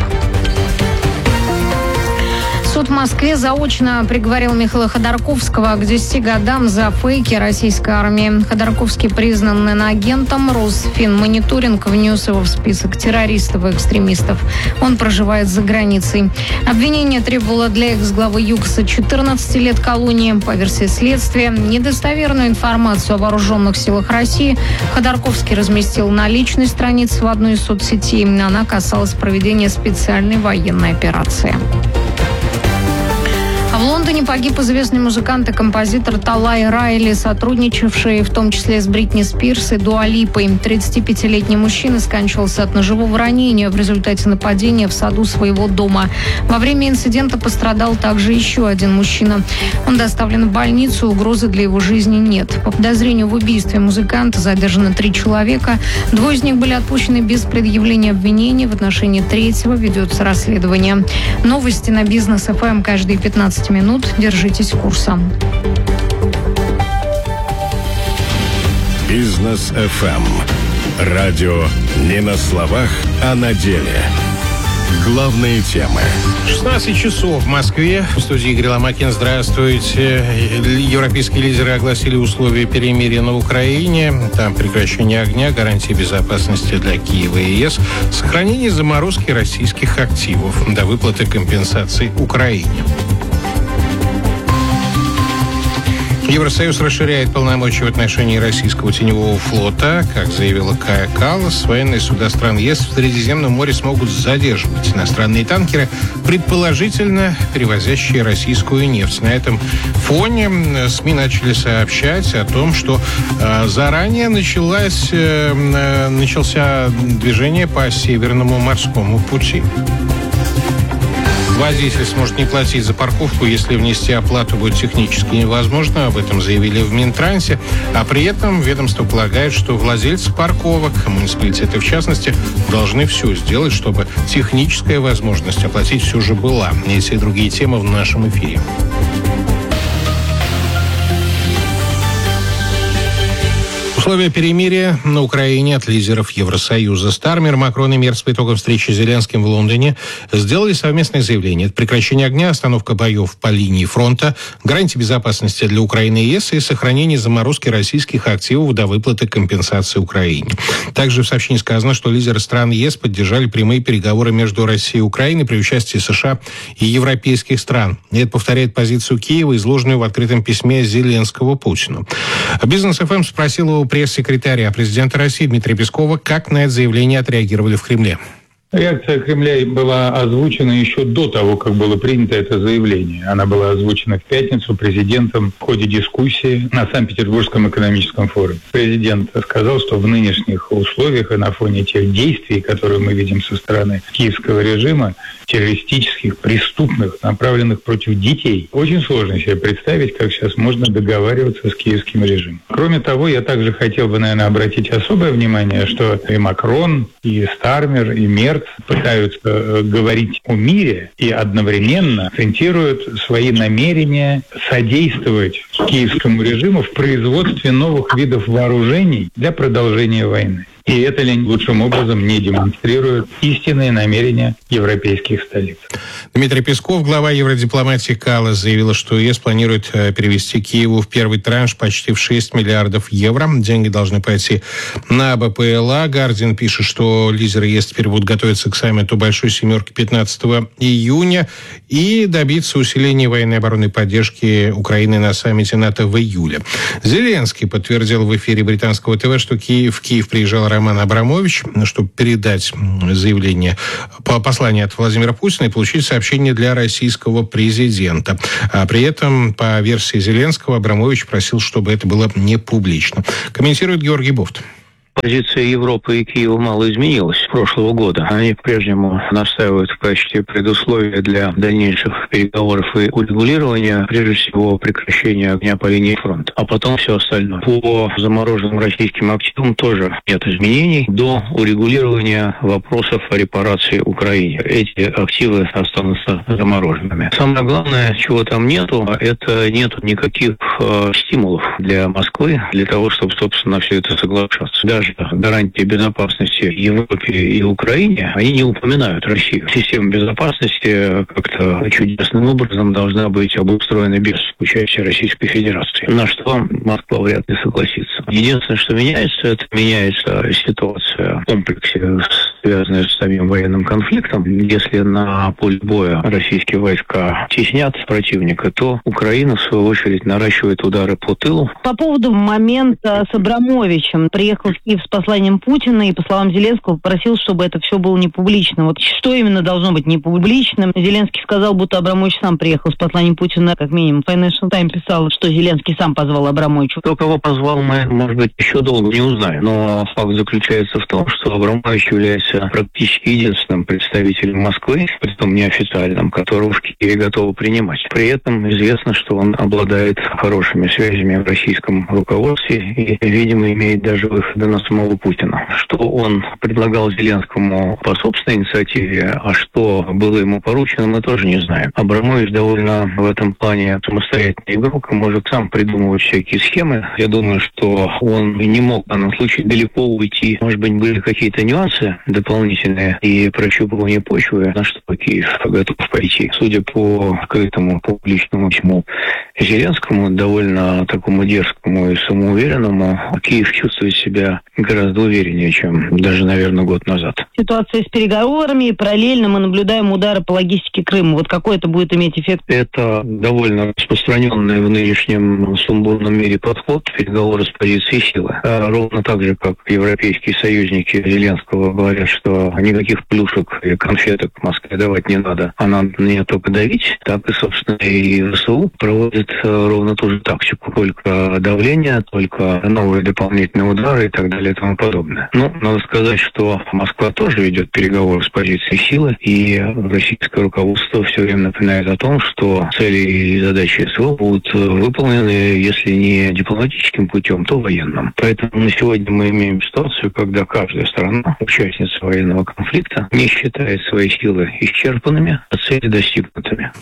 Суд в Москве заочно приговорил Михаила Ходорковского к 10 годам за фейки российской армии. Ходорковский признан иноагентом. Росфинмониторинг внес его в список террористов и экстремистов. Он проживает за границей. Обвинение требовало для экс-главы ЮКСа 14 лет колонии. По версии следствия, недостоверную информацию о вооруженных силах России Ходорковский разместил на личной странице в одной из соцсетей. Она касалась проведения специальной военной операции. В Лондоне погиб известный музыкант и композитор Талай Райли, сотрудничавший в том числе с Бритни Спирс и Дуа Липой. 35-летний мужчина скончался от ножевого ранения в результате нападения в саду своего дома. Во время инцидента пострадал также еще один мужчина. Он доставлен в больницу, угрозы для его жизни нет. По подозрению в убийстве музыканта задержано 3 человека. 2 из них были отпущены без предъявления обвинений. В отношении 3-го ведется расследование. Новости на Бизнес-ФМ каждые 15 минут. Держитесь курса. Бизнес-ФМ. Радио не на словах, а на деле. Главные темы. 16 часов в Москве. В студии Игорь Ломакин. Здравствуйте. Европейские лидеры огласили условия перемирия на Украине. Там прекращение огня, гарантии безопасности для Киева и ЕС, сохранение заморозки российских активов до выплаты компенсаций Украине. Евросоюз расширяет полномочия в отношении российского теневого флота. Как заявила Кая Каллас, военные суда стран ЕС в Средиземном море смогут задерживать иностранные танкеры, предположительно перевозящие российскую нефть. На этом фоне СМИ начали сообщать о том, что заранее начался движение по Северному морскому пути. Водитель сможет не платить за парковку, если внести оплату будет технически невозможно. Об этом заявили в Минтрансе. А при этом ведомство полагает, что владельцы парковок, муниципалитеты в частности, должны все сделать, чтобы техническая возможность оплатить все же была. Эти и другие темы в нашем эфире. Условия перемирия на Украине от лидеров Евросоюза. Стармер, Макрон и Мерц по итогам встречи с Зеленским в Лондоне сделали совместное заявление. Это прекращение огня, остановка боев по линии фронта, гарантии безопасности для Украины и ЕС и сохранение заморозки российских активов до выплаты компенсации Украине. Также в сообщении сказано, что лидеры стран ЕС поддержали прямые переговоры между Россией и Украиной при участии США и европейских стран. И это повторяет позицию Киева, изложенную в открытом письме Зеленского Путину. Бизнес-ФМ спросил у пресс-секретаря президента России Дмитрия Пескова, как на это заявление отреагировали в Кремле. Реакция Кремля была озвучена еще до того, как было принято это заявление. Она была озвучена в пятницу президентом в ходе дискуссии на Санкт-Петербургском экономическом форуме. Президент сказал, что в нынешних условиях и на фоне тех действий, которые мы видим со стороны киевского режима, террористических, преступных, направленных против детей, очень сложно себе представить, как сейчас можно договариваться с киевским режимом. Кроме того, я также хотел бы, наверное, обратить особое внимание, что и Макрон, и Стармер, и Мерц пытаются говорить о мире и одновременно акцентируют свои намерения содействовать киевскому режиму в производстве новых видов вооружений для продолжения войны. И это лучшим образом не демонстрирует истинные намерения европейских столиц. Дмитрий Песков, глава евродипломатии Каллас, заявила, что ЕС планирует перевести Киеву в первый транш почти в 6 миллиардов евро. Деньги должны пойти на БПЛА. Гардиан пишет, что лидеры ЕС теперь будут готовиться к саммиту Большой Семерки 15 июня и добиться усиления военной и оборонной поддержки Украины на саммите НАТО в июле. Зеленский подтвердил в эфире британского ТВ, что в Киев приезжал Роман Абрамович, чтобы передать послание от Владимира Путина и получить сообщение для российского президента. А при этом, по версии Зеленского, Абрамович просил, чтобы это было не публично. Комментирует Георгий Бофт. Позиция Европы и Киева мало изменилась с прошлого года. Они по-прежнему настаивают в качестве предусловия для дальнейших переговоров и урегулирования, прежде всего, прекращения огня по линии фронта, а потом все остальное. По замороженным российским активам тоже нет изменений до урегулирования вопросов о репарации Украине. Эти активы останутся замороженными. Самое главное, чего там нету, это нету никаких стимулов для Москвы для того, чтобы, собственно, на все это соглашаться. Даже гарантии безопасности Европе и Украине, они не упоминают Россию. Система безопасности как-то чудесным образом должна быть обустроена без участия Российской Федерации. На что Москва вряд ли согласится. Единственное, что меняется, это меняется ситуация в комплексе, связанная с самим военным конфликтом. Если на поле боя российские войска теснят противника, то Украина, в свою очередь, наращивает удары по тылу. По поводу момента с Абрамовичем. Приехал в Киев с посланием Путина и, по словам Зеленского, попросил, чтобы это все было не публично. Вот что именно должно быть не публичным? Зеленский сказал, будто Абрамович сам приехал с посланием Путина. Как минимум, Financial Times писал, что Зеленский сам позвал Абрамовича. Кто кого позвал, мы, может быть, еще долго не узнаем. Но факт заключается в том, что Абрамович является практически единственным представителем Москвы, притом неофициальным, которого в Киеве готовы принимать. При этом известно, что он обладает хорошими связями в российском руководстве и, видимо, имеет даже выходы на самого Путина. Что он предлагал Зеленскому по собственной инициативе, а что было ему поручено, мы тоже не знаем. Абрамович довольно в этом плане самостоятельный игрок и может сам придумывать всякие схемы. Я думаю, что он не мог в данном случае далеко уйти. Может быть, были какие-то нюансы дополнительные и прощупывание почвы, на что Киев готов пойти. Судя по открытому публичному письму Зеленскому, довольно такому дерзкому и самоуверенному, Киев чувствует себя гораздо увереннее, чем даже, наверное, год назад. Ситуация с переговорами, и параллельно мы наблюдаем удары по логистике Крыма. Вот какой это будет иметь эффект? Это довольно распространенный в нынешнем сумбурном мире подход переговоры с позиции силы. Ровно так же, как европейские союзники Зеленского говорят, что никаких плюшек и конфеток Москве давать не надо, а надо на нее только давить, так и, собственно, и ВСУ проводит ровно ту же тактику. Только давление, только новые дополнительные удары и так далее и тому подобное. Но надо сказать, что Москва тоже ведет переговоры с позиции силы, и российское руководство все время напоминает о том, что цели и задачи СВО будут выполнены, если не дипломатическим путем, то военным. Поэтому на сегодня мы имеем ситуацию, когда каждая страна, участница военного конфликта, не считает свои силы исчерпанными, а цели достигнутыми.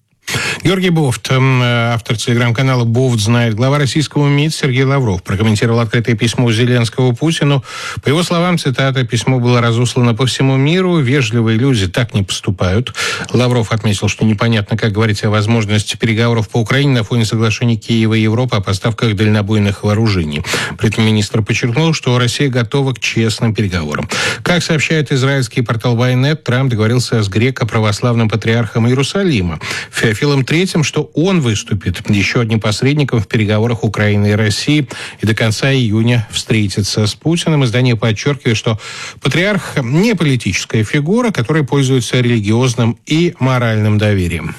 Георгий Бофт, автор телеграм-канала «Бофт знает», глава российского МИД Сергей Лавров прокомментировал открытое письмо Зеленского Путину. По его словам, цитата, «Письмо было разослано по всему миру. Вежливые люди так не поступают». Лавров отметил, что непонятно, как говорить о возможности переговоров по Украине на фоне соглашений Киева и Европы о поставках дальнобойных вооружений. При этом министр подчеркнул, что Россия готова к честным переговорам. Как сообщает израильский портал Ynet, Трамп договорился с греко-православным патриархом Иерусалима Михаилом III, что он выступит еще одним посредником в переговорах Украины и России и до конца июня встретится с Путиным. Издание подчеркивает, что патриарх не политическая фигура, которая пользуется религиозным и моральным доверием.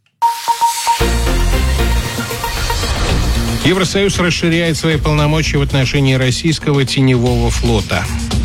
Евросоюз расширяет свои полномочия в отношении российского теневого флота.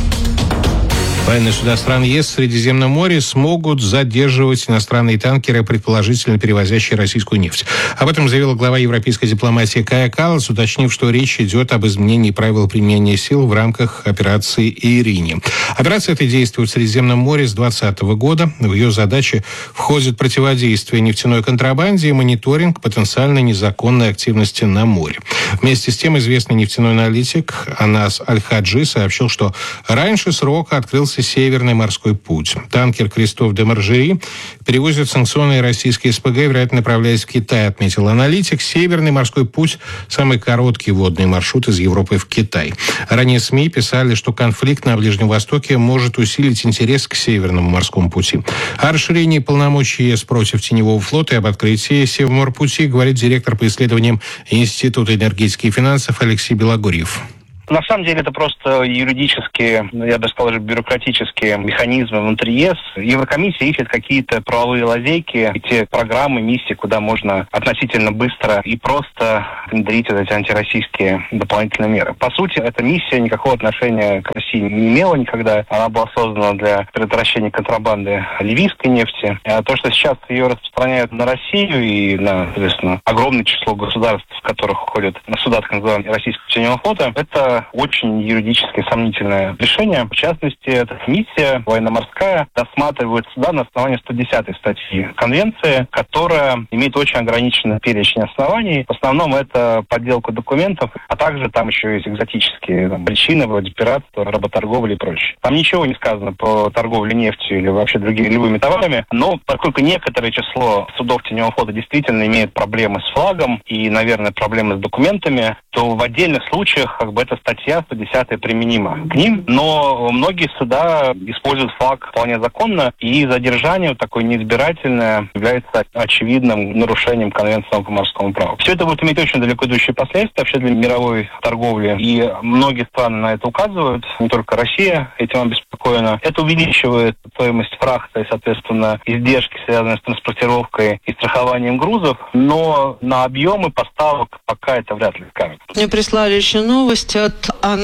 Военные суда стран ЕС в Средиземном море смогут задерживать иностранные танкеры, предположительно перевозящие российскую нефть. Об этом заявила глава европейской дипломатии Кая Каллас, уточнив, что речь идет об изменении правил применения сил в рамках операции «Ирине». Операция эта действует в Средиземном море с 2020 года. В ее задачи входит противодействие нефтяной контрабанде и мониторинг потенциально незаконной активности на море. Вместе с тем известный нефтяной аналитик Анас Аль-Хаджи сообщил, что раньше срока открылся Северный морской путь. Танкер «Кристоф де Маржери» перевозит санкционные российские СПГ, вероятно, направляясь в Китай, отметил аналитик. Северный морской путь – самый короткий водный маршрут из Европы в Китай. Ранее СМИ писали, что конфликт на Ближнем Востоке может усилить интерес к Северному морскому пути. О расширении полномочий ЕС против теневого флота и об открытии Севморпути говорит директор по исследованиям Института энергетики и финансов Алексей Белогорьев. На самом деле это просто юридические, я бы сказал, бюрократические механизмы внутри ЕС. Еврокомиссия ищет какие-то правовые лазейки, те программы, миссии, куда можно относительно быстро и просто внедрить эти антироссийские дополнительные меры. По сути, эта миссия никакого отношения к России не имела никогда. Она была создана для предотвращения контрабанды ливийской нефти. А то, что сейчас ее распространяют на Россию и на, соответственно, огромное число государств, в которых входят на суда так называемого российского теневого флота, это очень юридически сомнительное решение. В частности, эта миссия военно-морская рассматривает суда на основании 110 статьи Конвенции, которая имеет очень ограниченный перечень оснований. В основном это подделка документов, а также там еще есть экзотические причины, вроде пиратства, работорговли и прочее. Там ничего не сказано про торговлю нефтью или вообще другими любыми товарами, но поскольку некоторое число судов теневого флота действительно имеет проблемы с флагом и, наверное, проблемы с документами, то в отдельных случаях эта статья 110 применима к ним, но многие суда используют флаг вполне законно, и задержание такое неизбирательное является очевидным нарушением Конвенции по морскому праву. Все это будет иметь очень далеко идущие последствия вообще для мировой торговли, и многие страны на это указывают, не только Россия этим обеспокоена. Это увеличивает стоимость фрахта и, соответственно, издержки, связанные с транспортировкой и страхованием грузов, но на объемы поставок пока это вряд ли скажет. Мне прислали еще новость от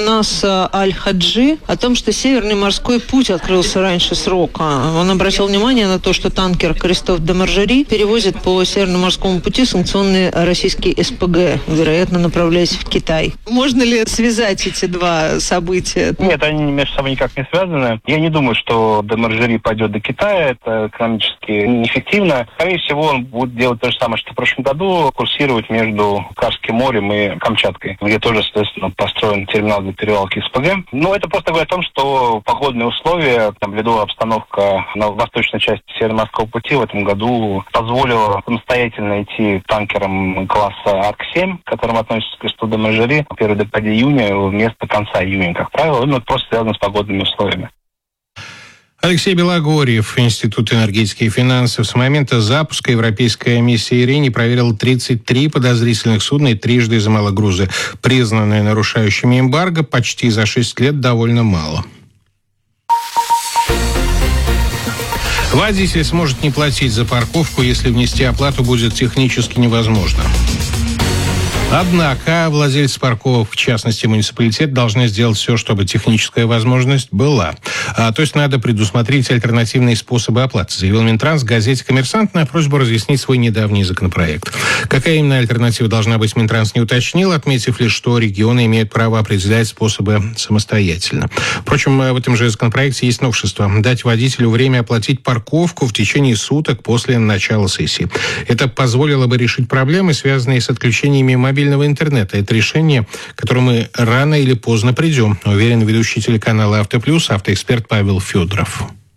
Анаса Аль-Хаджи о том, что Северный морской путь открылся раньше срока. Он обратил внимание на то, что танкер «Кристоф де Маржери» перевозит по Северному морскому пути санкционные российские СПГ, вероятно, направляясь в Китай. Можно ли связать эти два события? Нет, они между собой никак не связаны. Я не думаю, что де Маржери пойдет до Китая. Это экономически неэффективно. Скорее всего, он будет делать то же самое, что в прошлом году, курсировать между Карским морем и Камчаткой, где тоже, соответственно, построен терминал для перевалки СПГ. Но это просто говорит о том, что погодные условия, ледовая обстановка на восточной части Северно-морского пути в этом году позволила самостоятельно идти танкерам класса Арк-7, к которым относится Кристоф де Маржери, в первой декаде июня вместо конца июня, как правило. Это просто связано с погодными условиями. Алексей Белогорьев, Институт энергетики и финансов. С момента запуска европейская миссия «Ирине» проверила 33 подозрительных судна и трижды изымала грузы, признанные нарушающими эмбарго, почти за 6 лет довольно мало. Водитель сможет не платить за парковку, если внести оплату будет технически невозможно. Однако владельцы парковок, в частности муниципалитет, должны сделать все, чтобы техническая возможность была. То есть надо предусмотреть альтернативные способы оплаты, заявил Минтранс в газете «Коммерсант» на просьбу разъяснить свой недавний законопроект. Какая именно альтернатива должна быть, Минтранс не уточнил, отметив лишь, что регионы имеют право определять способы самостоятельно. Впрочем, в этом же законопроекте есть новшество – дать водителю время оплатить парковку в течение суток после начала сессии. Это позволило бы решить проблемы, связанные с отключениями мобильного интернета. Это решение, к которому мы рано или поздно придем, уверен ведущий телеканала «Автоплюс», автоэксперт Павел Федоров.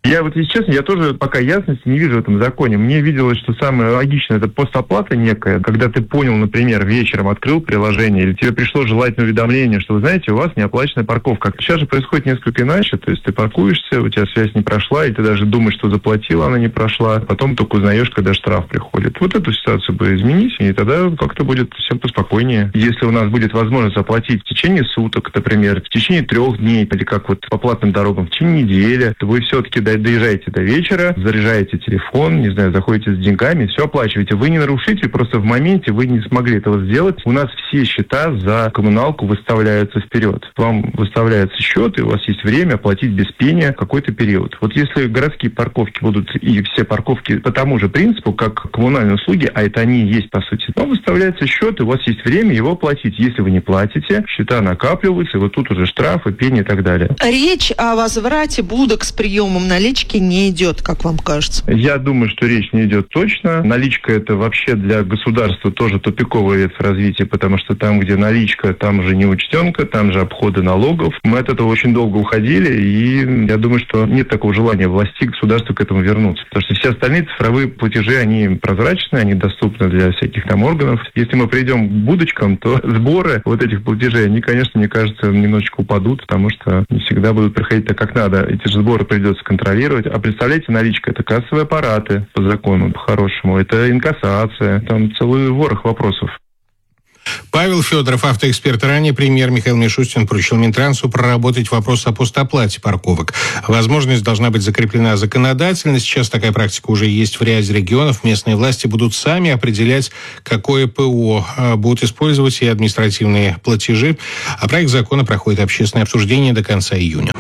Я вот, если честно, я тоже пока ясности не вижу в этом законе. Мне виделось, что самое логичное — это постоплата некая, когда ты понял, например, вечером открыл приложение, или тебе пришло желательное уведомление, что, вы знаете, у вас неоплаченная парковка. Сейчас же происходит несколько иначе, то есть ты паркуешься, у тебя связь не прошла, и ты даже думаешь, что заплатила, она не прошла, потом только узнаешь, когда штраф приходит. Вот эту ситуацию бы изменить, и тогда как-то будет всем поспокойнее. Если у нас будет возможность заплатить в течение суток, например, в течение 3 дней, или как вот по платным дорогам, в течение недели, то вы все-таки доезжаете до вечера, заряжаете телефон, не знаю, заходите с деньгами, все оплачиваете. Вы не нарушитель, просто в моменте вы не смогли этого сделать. У нас все счета за коммуналку выставляются вперед. Вам выставляется счет, и у вас есть время оплатить без пения какой-то период. Вот если городские парковки будут, и все парковки по тому же принципу, как коммунальные услуги, а это они и есть по сути, то выставляется счет, и у вас есть время его оплатить. Если вы не платите, счета накапливаются, и вот тут уже штрафы, пени и так далее. Речь о возврате будок с приемом налички не идет, как вам кажется? Я думаю, что речь не идет точно. Наличка — это вообще для государства тоже тупиковая ветвь развития, потому что там, где наличка, там же неучтенка, там же обходы налогов. Мы от этого очень долго уходили, и я думаю, что нет такого желания власти, государства к этому вернуться. Потому что все остальные цифровые платежи, они прозрачны, они доступны для всяких там органов. Если мы придем к будочкам, то сборы вот этих платежей, они, конечно, мне кажется, немножечко упадут, потому что не всегда будут приходить так, как надо. Эти же сборы придется контролировать. А представляете, наличка — это кассовые аппараты по закону, по-хорошему. Это инкассация. Там целый ворох вопросов. Павел Федоров, автоэксперт. Ранее премьер Михаил Мишустин поручил Минтрансу проработать вопрос о постоплате парковок. Возможность должна быть закреплена законодательно. Сейчас такая практика уже есть в ряде регионов. Местные власти будут сами определять, какое ПО будут использовать и административные платежи. А проект закона проходит общественное обсуждение до конца июня.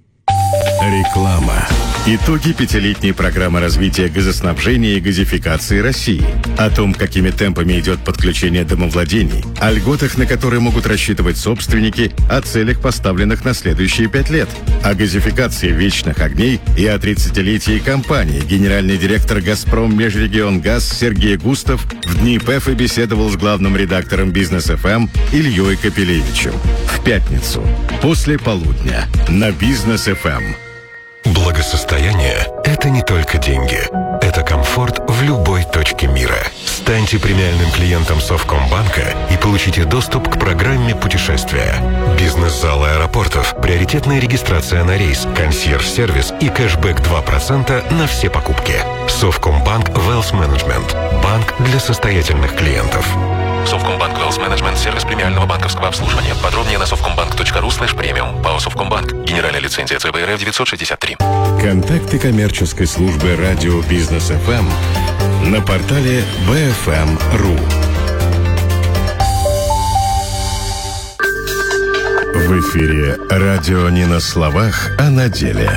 Реклама. Итоги 5-летней программы развития газоснабжения и газификации России. О том, какими темпами идет подключение домовладений, о льготах, на которые могут рассчитывать собственники, о целях, поставленных на следующие 5 лет, о газификации вечных огней и о 30-летии компании. Генеральный директор «Газпром Межрегионгаз» Сергей Густав в дни ПЭФа беседовал с главным редактором «Бизнес-ФМ» Ильей Капелевичем. В пятницу, после полудня, на «Бизнес-ФМ». Благосостояние – это не только деньги. Это комфорт в любой точке мира. Станьте премиальным клиентом Совкомбанка и получите доступ к программе путешествия. Бизнес-залы аэропортов, приоритетная регистрация на рейс, консьерж-сервис и кэшбэк 2% на все покупки. Совкомбанк Wealth Management. Банк для состоятельных клиентов. Совкомбанк Wealth Management — сервис премиального банковского обслуживания. Подробнее на совкомбанк.ру/премиум. ПАО Совкомбанк. Генеральная лицензия ЦБРФ 963. Контакты коммерческой службы радио Бизнес-ФМ на портале bfm.ru. В эфире радио не на словах, а на деле.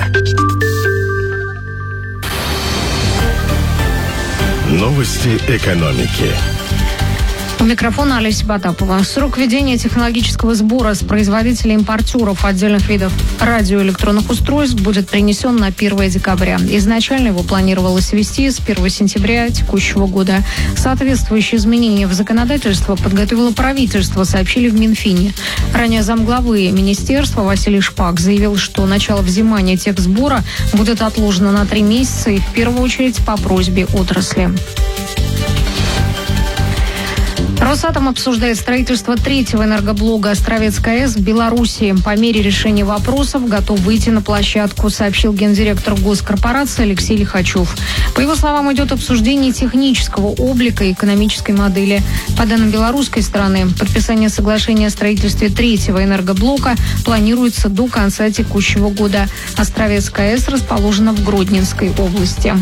Новости экономики. У микрофона Олеся Потапова. Срок введения технологического сбора с производителей-импортеров отдельных видов радиоэлектронных устройств будет перенесен на 1 декабря. Изначально его планировалось ввести с 1 сентября текущего года. Соответствующие изменения в законодательство подготовило правительство, сообщили в Минфине. Ранее замглавы министерства Василий Шпак заявил, что начало взимания техсбора будет отложено на 3 месяца и в первую очередь по просьбе отрасли. Росатом обсуждает строительство 3-го энергоблока Островецкой АЭС в Беларуси. По мере решения вопросов готов выйти на площадку, сообщил гендиректор госкорпорации Алексей Лихачев. По его словам, идет обсуждение технического облика и экономической модели. По данным белорусской стороны, подписание соглашения о строительстве 3-го энергоблока планируется до конца текущего года. Островецкая АЭС расположена в Гродненской области.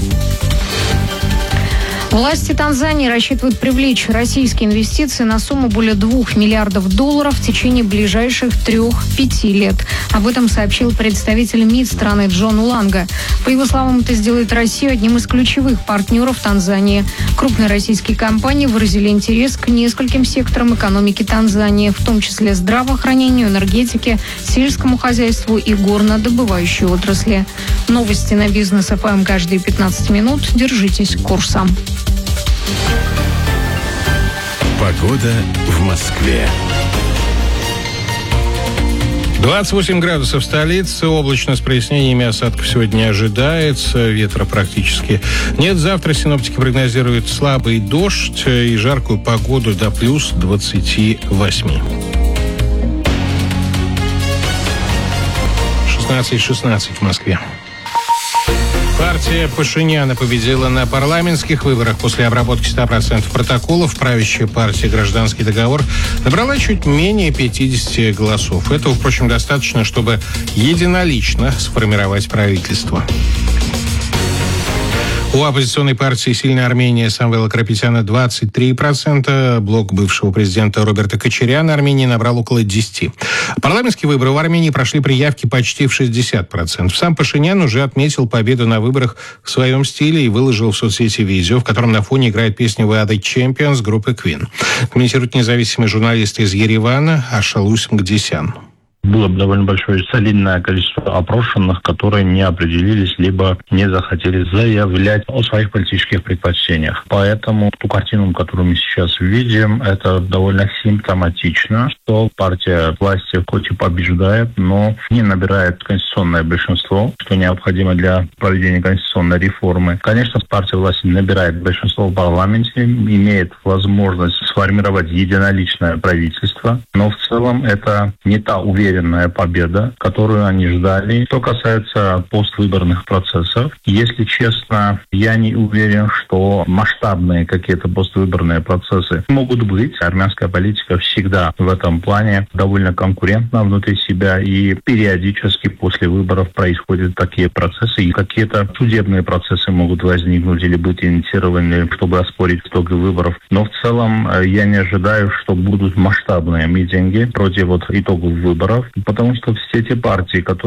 Власти Танзании рассчитывают привлечь российские инвестиции на сумму более $2 миллиардов в течение ближайших 3-5 лет. Об этом сообщил представитель МИД страны Джон Уланга. По его словам, это сделает Россию одним из ключевых партнеров Танзании. Крупные российские компании выразили интерес к нескольким секторам экономики Танзании, в том числе здравоохранению, энергетике, сельскому хозяйству и горнодобывающей отрасли. Новости на Бизнес-ФМ каждые 15 минут. Держитесь курса. Погода в Москве. 28 градусов в столице, облачно с прояснениями, осадков сегодня не ожидается, ветра практически нет. Завтра синоптики прогнозируют слабый дождь и жаркую погоду до плюс 28. 16:16 в Москве. Партия Пашиняна победила на парламентских выборах. После обработки 100% протоколов правящая партия «Гражданский договор» набрала чуть менее 50 голосов. Этого, впрочем, достаточно, чтобы единолично сформировать правительство. У оппозиционной партии «Сильная Армения» Самвела Карапетяна 23%. Блок бывшего президента Роберта Кочаряна Армении набрал около 10%. Парламентские выборы в Армении прошли при явке почти в 60%. Сам Пашинян уже отметил победу на выборах в своем стиле и выложил в соцсети видео, в котором на фоне играет песня «We are the Champions» группы Queen. Комментирует независимый журналист из Еревана Ашалусь Мгдисян. Было довольно большое солидное количество опрошенных, которые не определились, либо не захотели заявлять о своих политических предпочтениях. Поэтому ту картину, которую мы сейчас видим, это довольно симптоматично, что партия власти хоть и побеждает, но не набирает конституционное большинство, что необходимо для проведения конституционной реформы. Конечно, партия власти набирает большинство в парламенте, имеет возможность сформировать единоличное правительство, но в целом это не та уверенность, победа, которую они ждали. Что касается поствыборных процессов, если честно, я не уверен, что масштабные какие-то поствыборные процессы могут быть. Армянская политика всегда в этом плане довольно конкурентна внутри себя, и периодически после выборов происходят такие процессы, и какие-то судебные процессы могут возникнуть или быть инициированы, чтобы оспорить итоги выборов. Но в целом я не ожидаю, что будут масштабные митинги против итогов выборов, потому что все те партии, которые